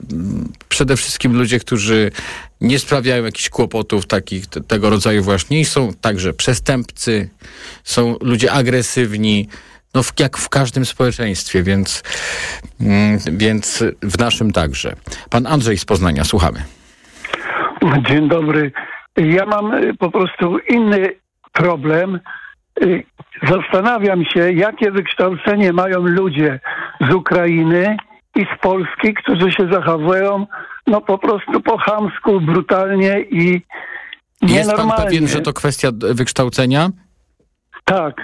przede wszystkim ludzie, którzy nie sprawiają jakichś kłopotów takich, te, tego rodzaju właśnie i są także przestępcy, są ludzie agresywni, no w, jak w każdym społeczeństwie, więc, mm, więc w naszym także. Pan Andrzej z Poznania, słuchamy. Dzień dobry. Ja mam po prostu inny problem. Zastanawiam się, jakie wykształcenie mają ludzie z Ukrainy i z Polski, którzy się zachowują no po prostu po chamsku, brutalnie i nienormalnie. Jest pan pewien, że to kwestia wykształcenia? Tak.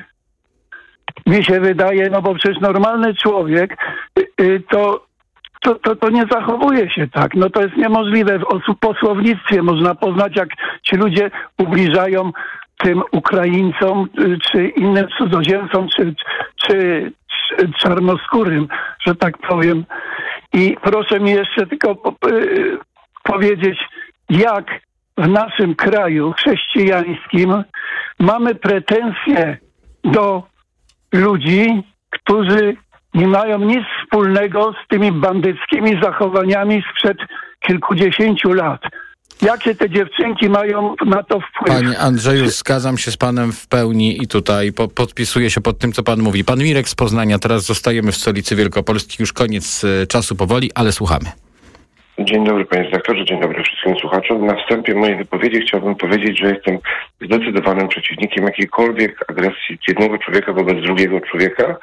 Mi się wydaje, no bo przecież normalny człowiek y, to, to, to, to nie zachowuje się tak. No to jest niemożliwe. W osób po słownictwie można poznać, jak ci ludzie ubliżają tym Ukraińcom, y, czy innym cudzoziemcom, czy, czy, czy czarnoskórym, że tak powiem. I proszę mi jeszcze tylko po, y, powiedzieć, jak w naszym kraju chrześcijańskim mamy pretensje do ludzi, którzy nie mają nic wspólnego z tymi bandyckimi zachowaniami sprzed kilkudziesięciu lat. Jakie te dziewczynki mają na to wpływ? Panie Andrzeju, zgadzam się z panem w pełni i tutaj po, podpisuję się pod tym, co pan mówi. Pan Mirek z Poznania, teraz zostajemy w stolicy Wielkopolski, już koniec y, czasu powoli, ale słuchamy. Dzień dobry panie redaktorze, dzień dobry wszystkim słuchaczom. Na wstępie mojej wypowiedzi chciałbym powiedzieć, że jestem zdecydowanym przeciwnikiem jakiejkolwiek agresji jednego człowieka wobec drugiego człowieka.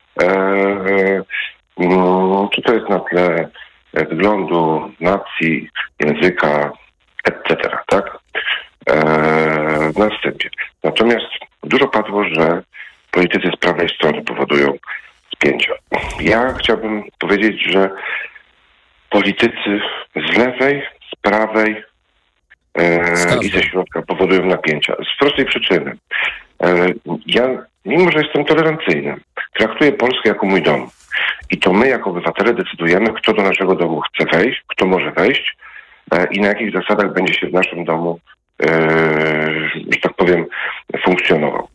Eee, no, czy to jest na tle wyglądu, nacji, języka, et cetera, tak? Eee, na wstępie. Natomiast dużo padło, że politycy z prawej strony powodują spięcia. Ja chciałbym powiedzieć, że politycy z lewej, z prawej e, i ze środka powodują napięcia. Z prostej przyczyny. E, ja, mimo że jestem tolerancyjny, traktuję Polskę jako mój dom. I to my jako obywatele decydujemy, kto do naszego domu chce wejść, kto może wejść e, i na jakich zasadach będzie się w naszym domu, e, że tak powiem, funkcjonował.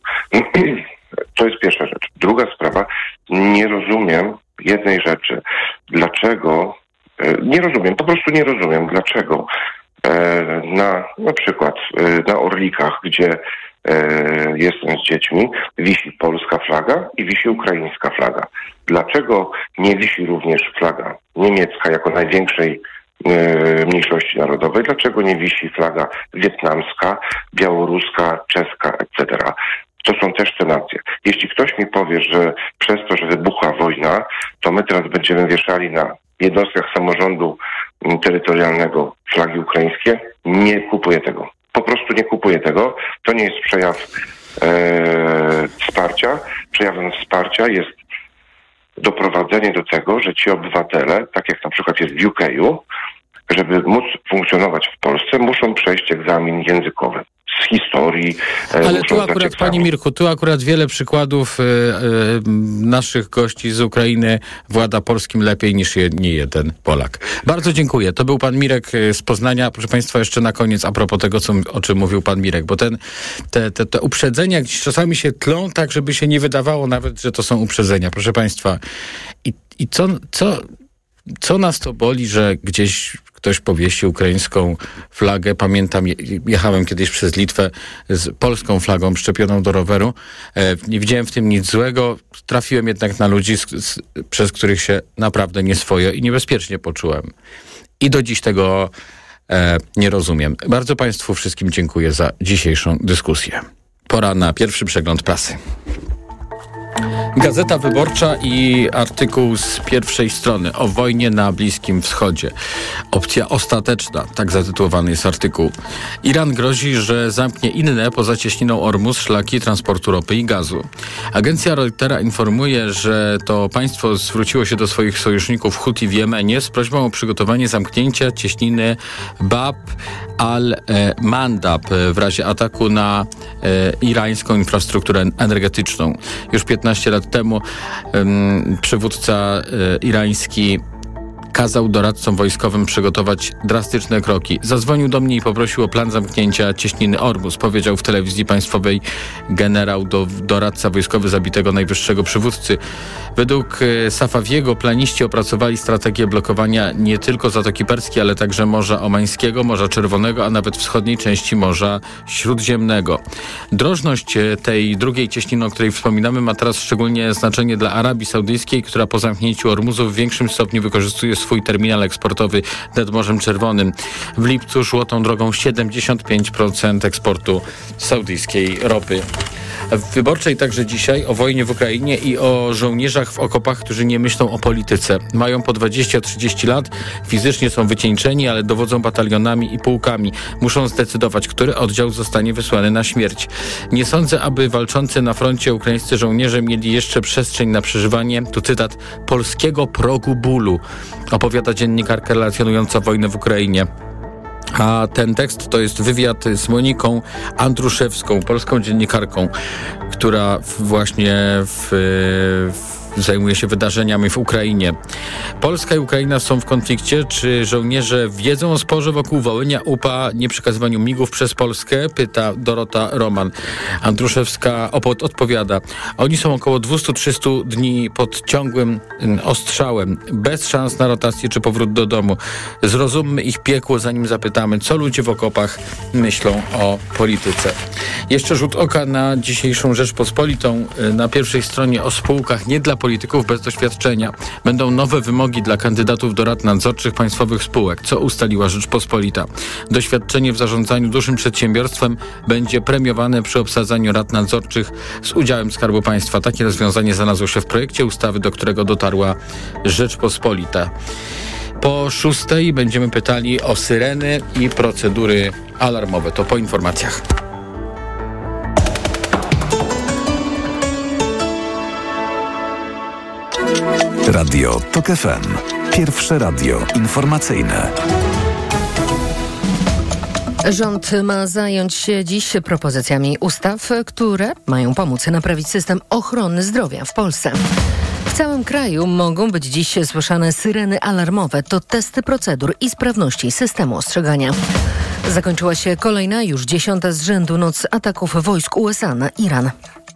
To jest pierwsza rzecz. Druga sprawa. Nie rozumiem jednej rzeczy. Dlaczego Nie rozumiem, po prostu nie rozumiem, dlaczego e, na na przykład e, na Orlikach, gdzie e, jestem z dziećmi, wisi polska flaga i wisi ukraińska flaga. Dlaczego nie wisi również flaga niemiecka jako największej e, mniejszości narodowej? Dlaczego nie wisi flaga wietnamska, białoruska, czeska, et cetera? To są też te nacje. Jeśli ktoś mi powie, że przez to, że wybuchła wojna, to my teraz będziemy wieszali na jednostkach samorządu terytorialnego flagi ukraińskie, nie kupuję tego. po prostu nie kupuję tego. To nie jest przejaw e, wsparcia. Przejawem wsparcia jest doprowadzenie do tego, że ci obywatele, tak jak na przykład jest w U K u, żeby móc funkcjonować w Polsce, muszą przejść egzamin językowy z historii. Ale tu akurat, panie Mirku, tu akurat wiele przykładów y, y, naszych gości z Ukrainy włada polskim lepiej niż je, nie jeden Polak. Bardzo dziękuję. To był pan Mirek z Poznania. Proszę państwa, jeszcze na koniec a propos tego, co, o czym mówił pan Mirek, bo ten, te, te, te uprzedzenia gdzieś czasami się tlą tak, żeby się nie wydawało nawet, że to są uprzedzenia. Proszę państwa, i, i co, co, co nas to boli, że gdzieś ktoś powiesi ukraińską flagę. Pamiętam, jechałem kiedyś przez Litwę z polską flagą przyczepioną do roweru. E, nie widziałem w tym nic złego. Trafiłem jednak na ludzi, z, z, przez których się naprawdę nieswojo i niebezpiecznie poczułem. I do dziś tego e, nie rozumiem. Bardzo państwu wszystkim dziękuję za dzisiejszą dyskusję. Pora na pierwszy przegląd prasy. Gazeta Wyborcza i artykuł z pierwszej strony o wojnie na Bliskim Wschodzie. Opcja ostateczna, tak zatytułowany jest artykuł. Iran grozi, że zamknie inne poza cieśniną Ormus szlaki transportu ropy i gazu. Agencja Reutera informuje, że to państwo zwróciło się do swoich sojuszników Huti w Jemenie z prośbą o przygotowanie zamknięcia cieśniny Bab al-Mandab w razie ataku na e, irańską infrastrukturę energetyczną. Już piętnaście lat temu um, przywódca e, irański kazał doradcom wojskowym przygotować drastyczne kroki. Zadzwonił do mnie i poprosił o plan zamknięcia cieśniny Ormus. Powiedział w telewizji państwowej generał, do, doradca wojskowy zabitego najwyższego przywódcy. Według e, Safawiego planiści opracowali strategię blokowania nie tylko Zatoki Perskiej, ale także Morza Omańskiego, Morza Czerwonego, a nawet wschodniej części Morza Śródziemnego. Drożność tej drugiej cieśniny, o której wspominamy, ma teraz szczególnie znaczenie dla Arabii Saudyjskiej, która po zamknięciu Ormuzu w większym stopniu wykorzystuje swój terminal eksportowy nad Morzem Czerwonym. W lipcu szło tą drogą siedemdziesiąt pięć procent eksportu saudyjskiej ropy. W Wyborczej także dzisiaj o wojnie w Ukrainie i o żołnierzach w okopach, którzy nie myślą o polityce. Mają po dwadzieścia trzydzieści lat, fizycznie są wycieńczeni, ale dowodzą batalionami i pułkami. Muszą zdecydować, który oddział zostanie wysłany na śmierć. Nie sądzę, aby walczący na froncie ukraińscy żołnierze mieli jeszcze przestrzeń na przeżywanie, tu cytat, polskiego progu bólu, opowiada dziennikarka relacjonująca wojnę w Ukrainie. A ten tekst to jest wywiad z Moniką Andruszewską, polską dziennikarką, która właśnie w, w zajmuje się wydarzeniami w Ukrainie. Polska i Ukraina są w konflikcie. Czy żołnierze wiedzą o sporze wokół Wołynia, U P A, nieprzekazywaniu migów przez Polskę? Pyta Dorota Roman. Andruszewska opod- odpowiada. Oni są około dwieście trzysta dni pod ciągłym ostrzałem, bez szans na rotację czy powrót do domu. Zrozummy ich piekło, zanim zapytamy, co ludzie w okopach myślą o polityce. Jeszcze rzut oka na dzisiejszą Rzeczpospolitą. Na pierwszej stronie o spółkach nie dla polityków bez doświadczenia. Będą nowe wymogi dla kandydatów do rad nadzorczych państwowych spółek. Co ustaliła Rzeczpospolita? Doświadczenie w zarządzaniu dużym przedsiębiorstwem będzie premiowane przy obsadzaniu rad nadzorczych z udziałem Skarbu Państwa. Takie rozwiązanie znalazło się w projekcie ustawy, do którego dotarła Rzeczpospolita. Po szóstej będziemy pytali o syreny i procedury alarmowe. To po informacjach. Radio TOK F M. Pierwsze radio informacyjne. Rząd ma zająć się dziś propozycjami ustaw, które mają pomóc naprawić system ochrony zdrowia w Polsce. W całym kraju mogą być dziś słyszane syreny alarmowe. To testy procedur i sprawności systemu ostrzegania. Zakończyła się kolejna, już dziesiąta z rzędu noc ataków wojsk U S A na Iran.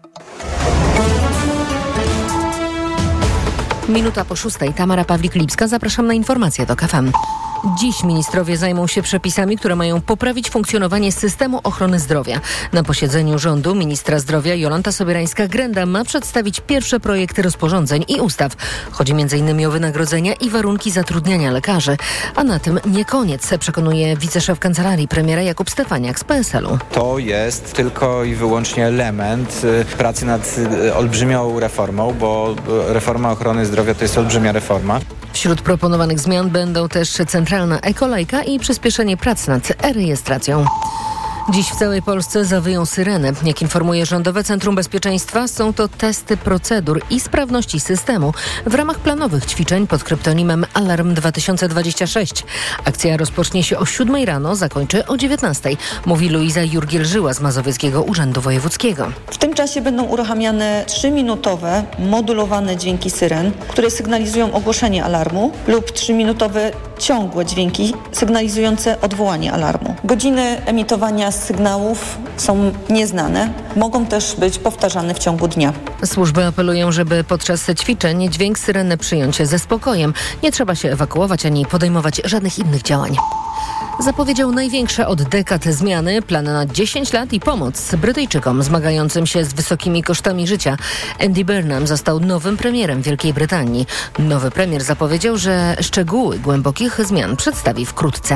Minuta po szóstej. Tamara Pawlik-Lipska. Zapraszam na informacje TOK F M. Dziś ministrowie zajmą się przepisami, które mają poprawić funkcjonowanie systemu ochrony zdrowia. Na posiedzeniu rządu ministra zdrowia Jolanta Sobierańska-Grenda ma przedstawić pierwsze projekty rozporządzeń i ustaw. Chodzi między innymi o wynagrodzenia i warunki zatrudniania lekarzy. A na tym nie koniec, przekonuje wiceszef kancelarii premiera Jakub Stefaniak z P S L u. To jest tylko i wyłącznie element pracy nad olbrzymią reformą, bo reforma ochrony zdrowia to jest olbrzymia reforma. Wśród proponowanych zmian będą też centralna ekolejka i przyspieszenie prac nad e-rejestracją. Dziś w całej Polsce zawyją syreny. Jak informuje Rządowe Centrum Bezpieczeństwa, są to testy procedur i sprawności systemu w ramach planowych ćwiczeń pod kryptonimem Alarm dwa tysiące dwadzieścia sześć. Akcja rozpocznie się o siódmej rano, zakończy o dziewiętnastej, mówi Luiza Jurgiel-Żyła z Mazowieckiego Urzędu Wojewódzkiego. W tym czasie będą uruchamiane trzyminutowe, modulowane dźwięki syren, które sygnalizują ogłoszenie alarmu, lub trzyminutowe ciągłe dźwięki sygnalizujące odwołanie alarmu. Godziny emitowania sygnałów są nieznane, mogą też być powtarzane w ciągu dnia. Służby apelują, żeby podczas ćwiczeń dźwięk syreny przyjąć ze spokojem. Nie trzeba się ewakuować ani podejmować żadnych innych działań. Zapowiedział największe od dekad zmiany, plan na dziesięć lat i pomoc Brytyjczykom zmagającym się z wysokimi kosztami życia. Andy Burnham został nowym premierem Wielkiej Brytanii. Nowy premier zapowiedział, że szczegóły głębokich zmian przedstawi wkrótce.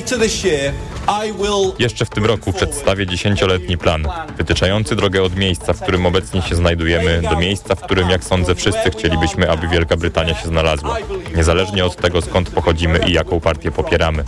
Jeszcze w tym roku przedstawię dziesięcioletni plan, wytyczający drogę od miejsca, w którym obecnie się znajdujemy, do miejsca, w którym, jak sądzę, wszyscy chcielibyśmy, aby Wielka Brytania się znalazła. Niezależnie od tego, skąd pochodzimy i jaką partię popieramy.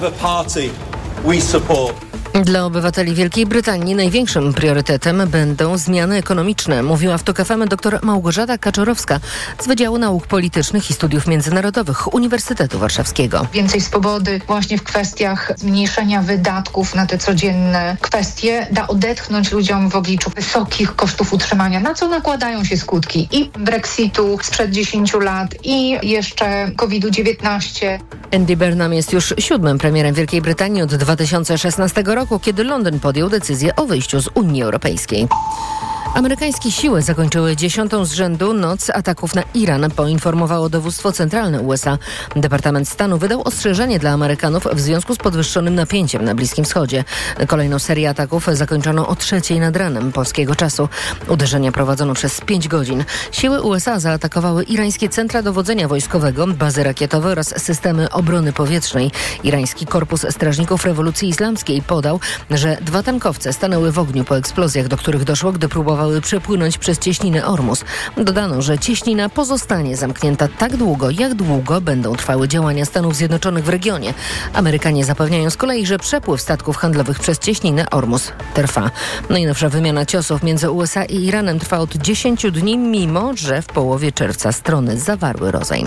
Dla obywateli Wielkiej Brytanii największym priorytetem będą zmiany ekonomiczne, mówiła w TOK F M dr Małgorzata Kaczorowska z Wydziału Nauk Politycznych i Studiów Międzynarodowych Uniwersytetu Warszawskiego. Więcej swobody właśnie w kwestiach zmniejszenia wydatków na te codzienne kwestie da odetchnąć ludziom w obliczu wysokich kosztów utrzymania, na co nakładają się skutki i Brexitu sprzed dziesięciu lat i jeszcze kowid dziewiętnaście. Andy Burnham jest już siódmym premierem Wielkiej Brytanii od dwa tysiące szesnastego roku, kiedy Londyn podjął decyzję o wyjściu z Unii Europejskiej. Amerykańskie siły zakończyły dziesiątą z rzędu noc ataków na Iran, poinformowało dowództwo centralne U S A. Departament Stanu wydał ostrzeżenie dla Amerykanów w związku z podwyższonym napięciem na Bliskim Wschodzie. Kolejną serię ataków zakończono o trzeciej nad ranem polskiego czasu. Uderzenia prowadzono przez pięć godzin. Siły U S A zaatakowały irańskie centra dowodzenia wojskowego, bazy rakietowe oraz systemy obrony powietrznej. Irański Korpus Strażników Rewolucji Islamskiej podał, że dwa tankowce stanęły w ogniu po eksplozjach, do których doszło, gdy próbowały przepłynąć przez cieśninę Ormus. Dodano, że cieśnina pozostanie zamknięta tak długo, jak długo będą trwały działania Stanów Zjednoczonych w regionie. Amerykanie zapewniają z kolei, że przepływ statków handlowych przez cieśninę Ormus trwa. Najnowsza wymiana ciosów między U S A i Iranem trwa od dziesięciu dni, mimo że w połowie czerwca strony zawarły rozejm.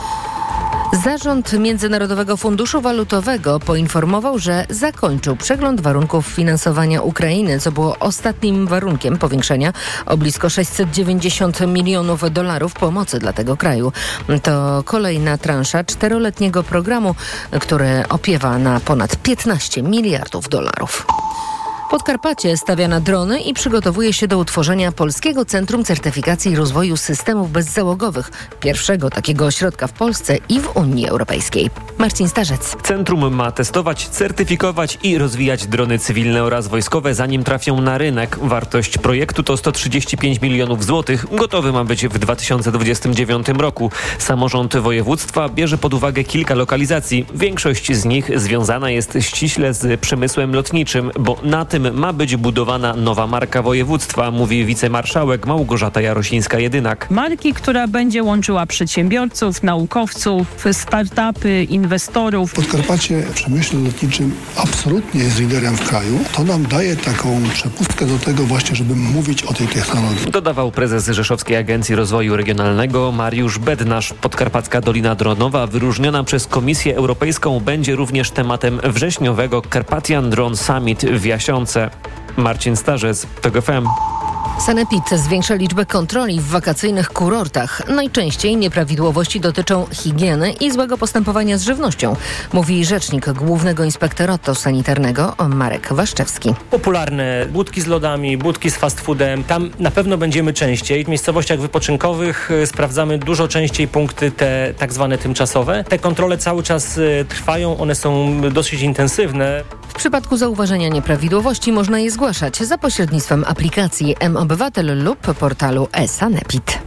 Zarząd Międzynarodowego Funduszu Walutowego poinformował, że zakończył przegląd warunków finansowania Ukrainy, co było ostatnim warunkiem powiększenia o blisko sześćset dziewięćdziesiąt milionów dolarów pomocy dla tego kraju. To kolejna transza czteroletniego programu, który opiewa na ponad piętnaście miliardów dolarów. Podkarpacie stawia na drony i przygotowuje się do utworzenia Polskiego Centrum Certyfikacji i Rozwoju Systemów Bezzałogowych, pierwszego takiego ośrodka w Polsce i w Unii Europejskiej. Marcin Starzec. Centrum ma testować, certyfikować i rozwijać drony cywilne oraz wojskowe, zanim trafią na rynek. Wartość projektu to sto trzydzieści pięć milionów złotych. Gotowy ma być w dwa tysiące dwudziestym dziewiątym roku. Samorząd województwa bierze pod uwagę kilka lokalizacji. Większość z nich związana jest ściśle z przemysłem lotniczym, bo na tym ma być budowana nowa marka województwa, mówi wicemarszałek Małgorzata Jarosińska-Jedynak. Marki, która będzie łączyła przedsiębiorców, naukowców, startupy, inwestorów. Podkarpacie w przemyśle lotniczym absolutnie jest liderem w kraju. To nam daje taką przepustkę do tego właśnie, żeby mówić o tej technologii. Dodawał prezes Rzeszowskiej Agencji Rozwoju Regionalnego Mariusz Bednarz. Podkarpacka Dolina Dronowa, wyróżniona przez Komisję Europejską, będzie również tematem wrześniowego Carpathian Drone Summit w Jasionce. Marcin Starzec, TOK F M. Sanepid zwiększa liczbę kontroli w wakacyjnych kurortach. Najczęściej nieprawidłowości dotyczą higieny i złego postępowania z żywnością, mówi rzecznik Głównego Inspektoratu Sanitarnego Marek Waszczewski. Popularne budki z lodami, budki z fast foodem. Tam na pewno będziemy częściej. W miejscowościach wypoczynkowych sprawdzamy dużo częściej punkty te tak zwane tymczasowe. Te kontrole cały czas trwają, one są dosyć intensywne. W przypadku zauważenia nieprawidłowości można je zgłaszać za pośrednictwem aplikacji M-Obywatel lub portalu e-Sanepid.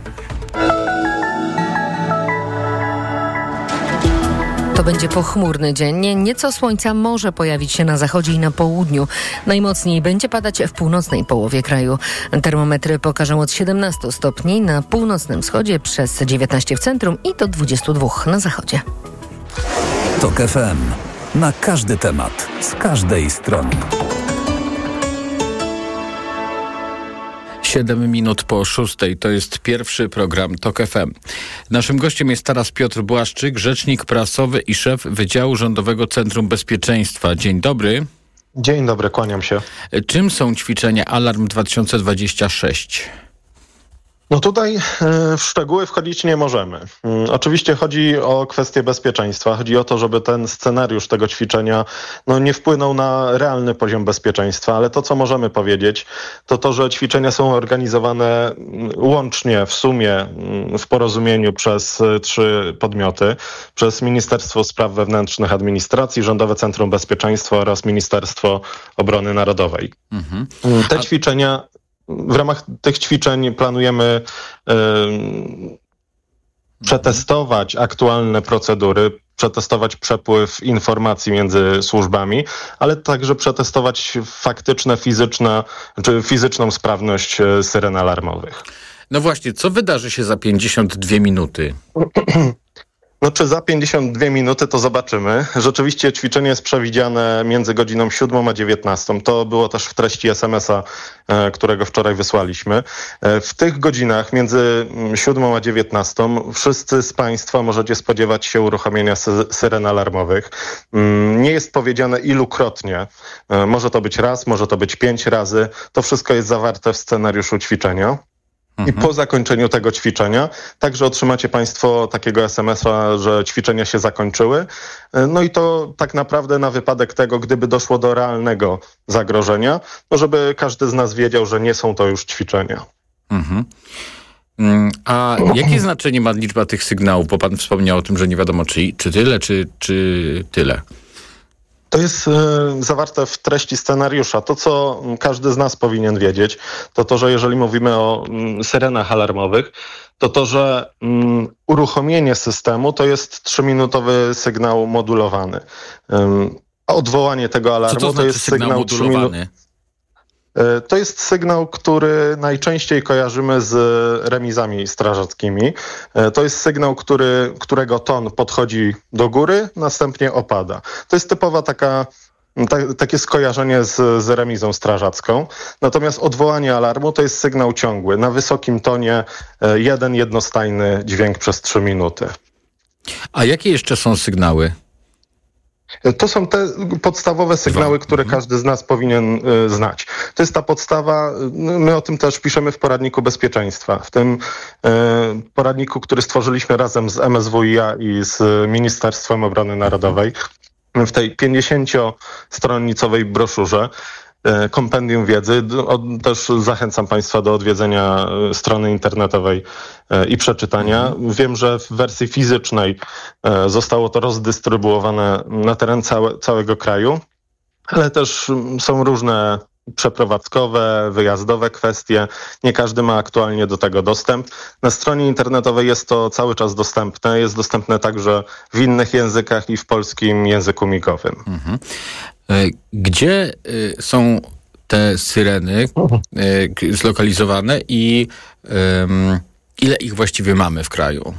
To będzie pochmurny dzień. Nieco słońca może pojawić się na zachodzie i na południu. Najmocniej będzie padać w północnej połowie kraju. Termometry pokażą od siedemnastu stopni na północnym wschodzie, przez dziewiętnaście w centrum i do dwudziestu dwóch na zachodzie. TOK F M. Na każdy temat, z każdej strony. Siedem minut po szóstej. To jest pierwszy program TOK F M. Naszym gościem jest teraz Piotr Błaszczyk, rzecznik prasowy i szef Wydziału Rządowego Centrum Bezpieczeństwa. Dzień dobry. Dzień dobry, kłaniam się. Czym są ćwiczenia Alarm dwa tysiące dwadzieścia sześć? No tutaj w szczegóły wchodzić nie możemy. Oczywiście chodzi o kwestię bezpieczeństwa. Chodzi o to, żeby ten scenariusz tego ćwiczenia no, nie wpłynął na realny poziom bezpieczeństwa, ale to, co możemy powiedzieć, to to, że ćwiczenia są organizowane łącznie, w sumie, w porozumieniu przez trzy podmioty, przez Ministerstwo Spraw Wewnętrznych Administracji, Rządowe Centrum Bezpieczeństwa oraz Ministerstwo Obrony Narodowej. Mhm. Te A... ćwiczenia... W ramach tych ćwiczeń planujemy y, przetestować aktualne procedury, przetestować przepływ informacji między służbami, ale także przetestować faktyczne, fizyczne, czy fizyczną sprawność syren alarmowych. No właśnie, co wydarzy się za pięćdziesiąt dwie minuty? No czy za pięćdziesiąt dwie minuty, to zobaczymy. Rzeczywiście ćwiczenie jest przewidziane między godziną siódmą a dziewiętnastą. To było też w treści es em es a, którego wczoraj wysłaliśmy. W tych godzinach między siódmą a dziewiętnastą wszyscy z Państwa możecie spodziewać się uruchomienia sy- syren alarmowych. Nie jest powiedziane ilukrotnie. Może to być raz, może to być pięć razy. To wszystko jest zawarte w scenariuszu ćwiczenia. I po zakończeniu tego ćwiczenia także otrzymacie Państwo takiego es em es a, że ćwiczenia się zakończyły. No i to tak naprawdę na wypadek tego, gdyby doszło do realnego zagrożenia, no żeby każdy z nas wiedział, że nie są to już ćwiczenia. Mhm. A jakie znaczenie ma liczba tych sygnałów? Bo Pan wspomniał o tym, że nie wiadomo, czy, czy tyle, czy, czy tyle. To jest y, zawarte w treści scenariusza. To, co każdy z nas powinien wiedzieć, to to, że jeżeli mówimy o y, syrenach alarmowych, to to, że y, uruchomienie systemu to jest trzyminutowy sygnał modulowany. Y, odwołanie tego alarmu Co to, to jest sygnał, sygnał modulowany? To jest sygnał, który najczęściej kojarzymy z remizami strażackimi. To jest sygnał, który, którego ton podchodzi do góry, następnie opada. To jest typowa taka, ta, takie skojarzenie z, z remizą strażacką. Natomiast odwołanie alarmu to jest sygnał ciągły. Na wysokim tonie jeden jednostajny dźwięk przez trzy minuty. A jakie jeszcze są sygnały? To są te podstawowe sygnały, które każdy z nas powinien y, znać. To jest ta podstawa, my o tym też piszemy w poradniku bezpieczeństwa. W tym y, poradniku, który stworzyliśmy razem z em es wu i a i z Ministerstwem Obrony Narodowej, w tej pięćdziesięciostronicowej broszurze, kompendium wiedzy. Też zachęcam Państwa do odwiedzenia strony internetowej i przeczytania. Wiem, że w wersji fizycznej zostało to rozdystrybuowane na teren całe, całego kraju, ale też są różne przeprowadzkowe, wyjazdowe kwestie. Nie każdy ma aktualnie do tego dostęp. Na stronie internetowej jest to cały czas dostępne. Jest dostępne także w innych językach i w polskim języku migowym. Mhm. Gdzie y, są te syreny y, zlokalizowane i y, ile ich właściwie mamy w kraju?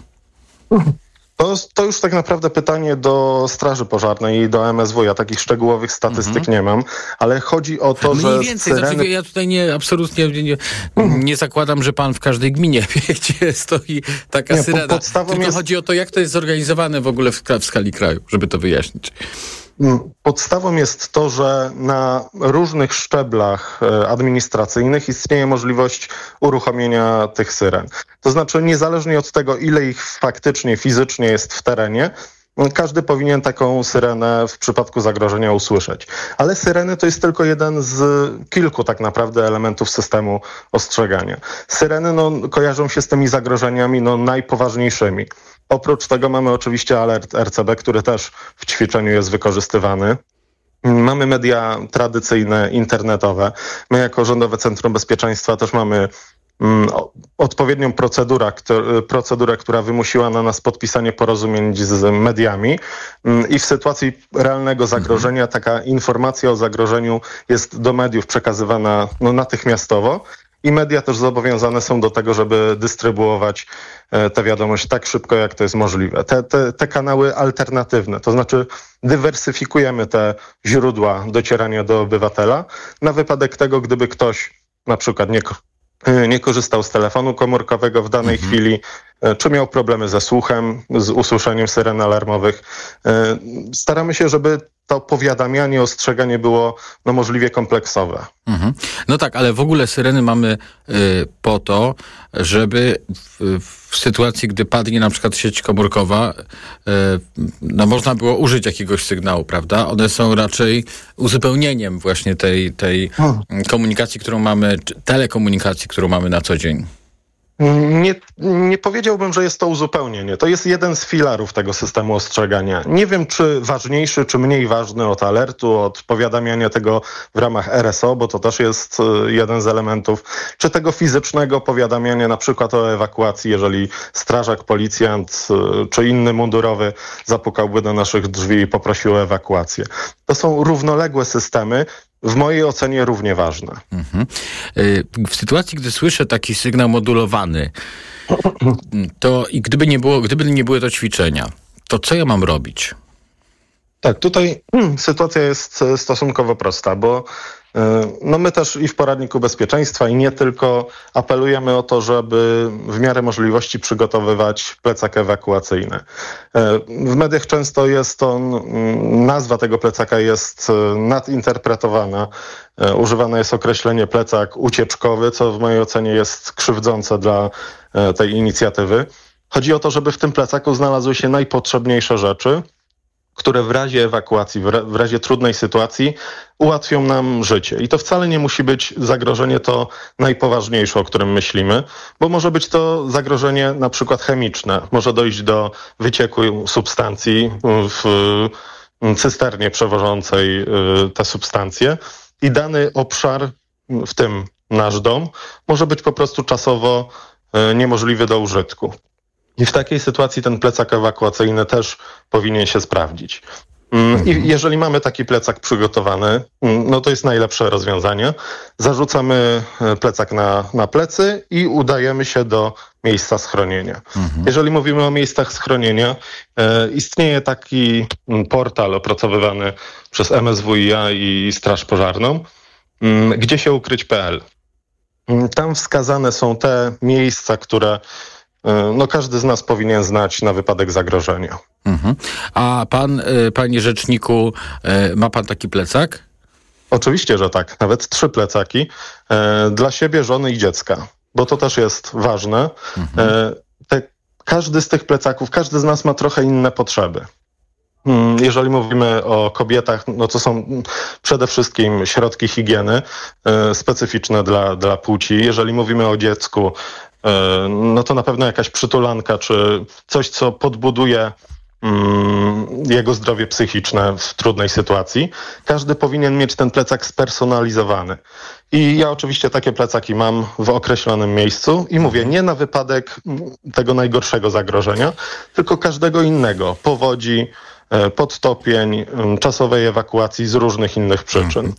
To, to już tak naprawdę pytanie do Straży Pożarnej i do em es wu. Ja takich szczegółowych statystyk mhm. nie mam, ale chodzi o to, Mniej że... Mniej więcej, syreny... znaczy, ja tutaj nie, absolutnie nie, nie zakładam, że pan w każdej gminie wie, gdzie stoi taka nie, syrena. Tylko jest... chodzi o to, jak to jest zorganizowane w ogóle w, w skali kraju, żeby to wyjaśnić. Podstawą jest to, że na różnych szczeblach administracyjnych istnieje możliwość uruchomienia tych syren. To znaczy niezależnie od tego, ile ich faktycznie, fizycznie jest w terenie, każdy powinien taką syrenę w przypadku zagrożenia usłyszeć. Ale syreny to jest tylko jeden z kilku tak naprawdę elementów systemu ostrzegania. Syreny no, kojarzą się z tymi zagrożeniami no, najpoważniejszymi. Oprócz tego mamy oczywiście alert er ce be, który też w ćwiczeniu jest wykorzystywany. Mamy media tradycyjne, internetowe. My jako Rządowe Centrum Bezpieczeństwa też mamy mm, odpowiednią procedurę, kto, procedurę, która wymusiła na nas podpisanie porozumień z mediami mm, i w sytuacji realnego zagrożenia taka informacja o zagrożeniu jest do mediów przekazywana no, natychmiastowo. I media też zobowiązane są do tego, żeby dystrybuować tę wiadomość tak szybko, jak to jest możliwe. Te, te, te kanały alternatywne, to znaczy dywersyfikujemy te źródła docierania do obywatela na wypadek tego, gdyby ktoś na przykład nie, nie korzystał z telefonu komórkowego w danej mhm. chwili, czy miał problemy ze słuchem, z usłyszeniem syren alarmowych. Staramy się, żeby to powiadamianie, ostrzeganie było no, możliwie kompleksowe. Mhm. No tak, ale w ogóle syreny mamy y, po to, żeby w, w sytuacji, gdy padnie na przykład sieć komórkowa, y, no można było użyć jakiegoś sygnału, prawda? One są raczej uzupełnieniem właśnie tej, tej hmm. komunikacji, którą mamy, telekomunikacji, którą mamy na co dzień. Nie, nie powiedziałbym, że jest to uzupełnienie. To jest jeden z filarów tego systemu ostrzegania. Nie wiem, czy ważniejszy, czy mniej ważny od alertu, od powiadamiania tego w ramach R S O, bo to też jest jeden z elementów, czy tego fizycznego powiadamiania na przykład o ewakuacji, jeżeli strażak, policjant czy inny mundurowy zapukałby do naszych drzwi i poprosił o ewakuację. To są równoległe systemy, w mojej ocenie równie ważne. Mhm. W sytuacji, gdy słyszę taki sygnał modulowany, to i gdyby nie było, gdyby nie były to ćwiczenia, to co ja mam robić? Tak, tutaj hmm, sytuacja jest stosunkowo prosta, bo no my też i w poradniku bezpieczeństwa i nie tylko apelujemy o to, żeby w miarę możliwości przygotowywać plecak ewakuacyjny. W mediach często jest on, nazwa tego plecaka jest nadinterpretowana. Używane jest określenie plecak ucieczkowy, co w mojej ocenie jest krzywdzące dla tej inicjatywy. Chodzi o to, żeby w tym plecaku znalazły się najpotrzebniejsze rzeczy, które w razie ewakuacji, w razie trudnej sytuacji ułatwią nam życie. I to wcale nie musi być zagrożenie to najpoważniejsze, o którym myślimy, bo może być to zagrożenie na przykład chemiczne. Może dojść do wycieku substancji w cysternie przewożącej te substancje i dany obszar, w tym nasz dom, może być po prostu czasowo niemożliwy do użytku. I w takiej sytuacji ten plecak ewakuacyjny też powinien się sprawdzić. I jeżeli mamy taki plecak przygotowany, no to jest najlepsze rozwiązanie. Zarzucamy plecak na, na plecy i udajemy się do miejsca schronienia. Mhm. Jeżeli mówimy o miejscach schronienia, e, istnieje taki portal opracowywany przez M S W i A i Straż Pożarną, m, gdzie się ukryć kropka p l. Tam wskazane są te miejsca, które no każdy z nas powinien znać na wypadek zagrożenia. Mhm. A pan, panie rzeczniku, ma pan taki plecak? Oczywiście, że tak. Nawet trzy plecaki dla siebie, żony i dziecka. Bo to też jest ważne. Mhm. Te, każdy z tych plecaków, każdy z nas ma trochę inne potrzeby. Jeżeli mówimy o kobietach, no to są przede wszystkim środki higieny specyficzne dla, dla płci. Jeżeli mówimy o dziecku, no to na pewno jakaś przytulanka, czy coś, co podbuduje mm, jego zdrowie psychiczne w trudnej sytuacji. Każdy powinien mieć ten plecak spersonalizowany. I ja oczywiście takie plecaki mam w określonym miejscu i mówię, nie na wypadek tego najgorszego zagrożenia, tylko każdego innego, powodzi, podtopień, czasowej ewakuacji z różnych innych przyczyn.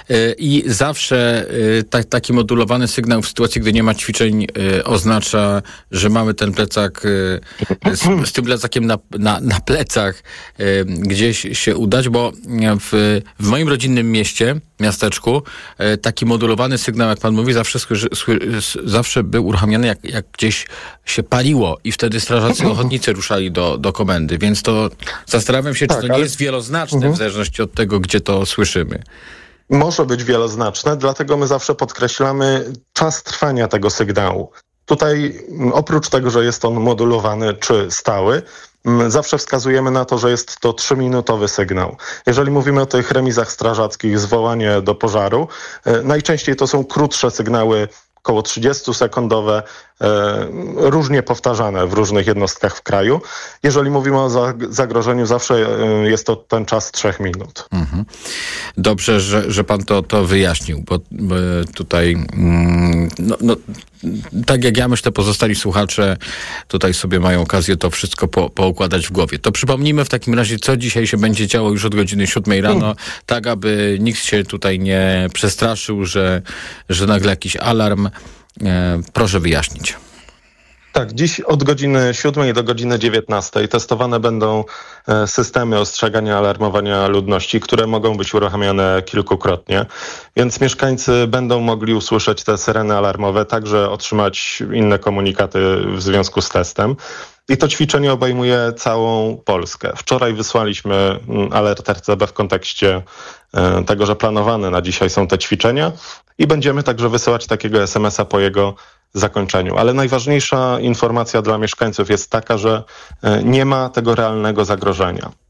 I zawsze ta, taki modulowany sygnał w sytuacji, gdy nie ma ćwiczeń, oznacza, że mamy ten plecak z, z tym plecakiem na, na, na plecach gdzieś się udać, bo w, w moim rodzinnym mieście, miasteczku, taki modulowany sygnał, jak pan mówi, zawsze, zawsze był uruchamiany, jak, jak gdzieś się paliło i wtedy strażacy ochotnicy ruszali do, do komendy, więc to zastanawiam się, czy tak, to nie ale... jest wieloznaczne mhm. w zależności od tego, gdzie to słyszymy. Może być wieloznaczne, dlatego my zawsze podkreślamy czas trwania tego sygnału. Tutaj oprócz tego, że jest on modulowany czy stały, zawsze wskazujemy na to, że jest to trzyminutowy sygnał. Jeżeli mówimy o tych remizach strażackich, zwołanie do pożaru, najczęściej to są krótsze sygnały, około trzydziestosekundowe, e, różnie powtarzane w różnych jednostkach w kraju. Jeżeli mówimy o zagrożeniu, zawsze e, jest to ten czas trzech minut. Mhm. Dobrze, że, że pan to, to wyjaśnił, bo, bo tutaj mm, no, no, tak jak ja myślę, pozostali słuchacze tutaj sobie mają okazję to wszystko po, poukładać w głowie. To przypomnijmy w takim razie, co dzisiaj się będzie działo już od godziny siódmej rano, hmm. tak aby nikt się tutaj nie przestraszył, że, że nagle jakiś alarm. E, proszę wyjaśnić. Tak, dziś od godziny siódmej do godziny dziewiętnastej testowane będą systemy ostrzegania, alarmowania ludności, które mogą być uruchamiane kilkukrotnie, więc mieszkańcy będą mogli usłyszeć te syreny alarmowe, także otrzymać inne komunikaty w związku z testem. I to ćwiczenie obejmuje całą Polskę. Wczoraj wysłaliśmy alert R C B w kontekście tego, że planowane na dzisiaj są te ćwiczenia i będziemy także wysyłać takiego es em es a po jego zakończeniu. Ale najważniejsza informacja dla mieszkańców jest taka, że nie ma tego realnego zagrożenia.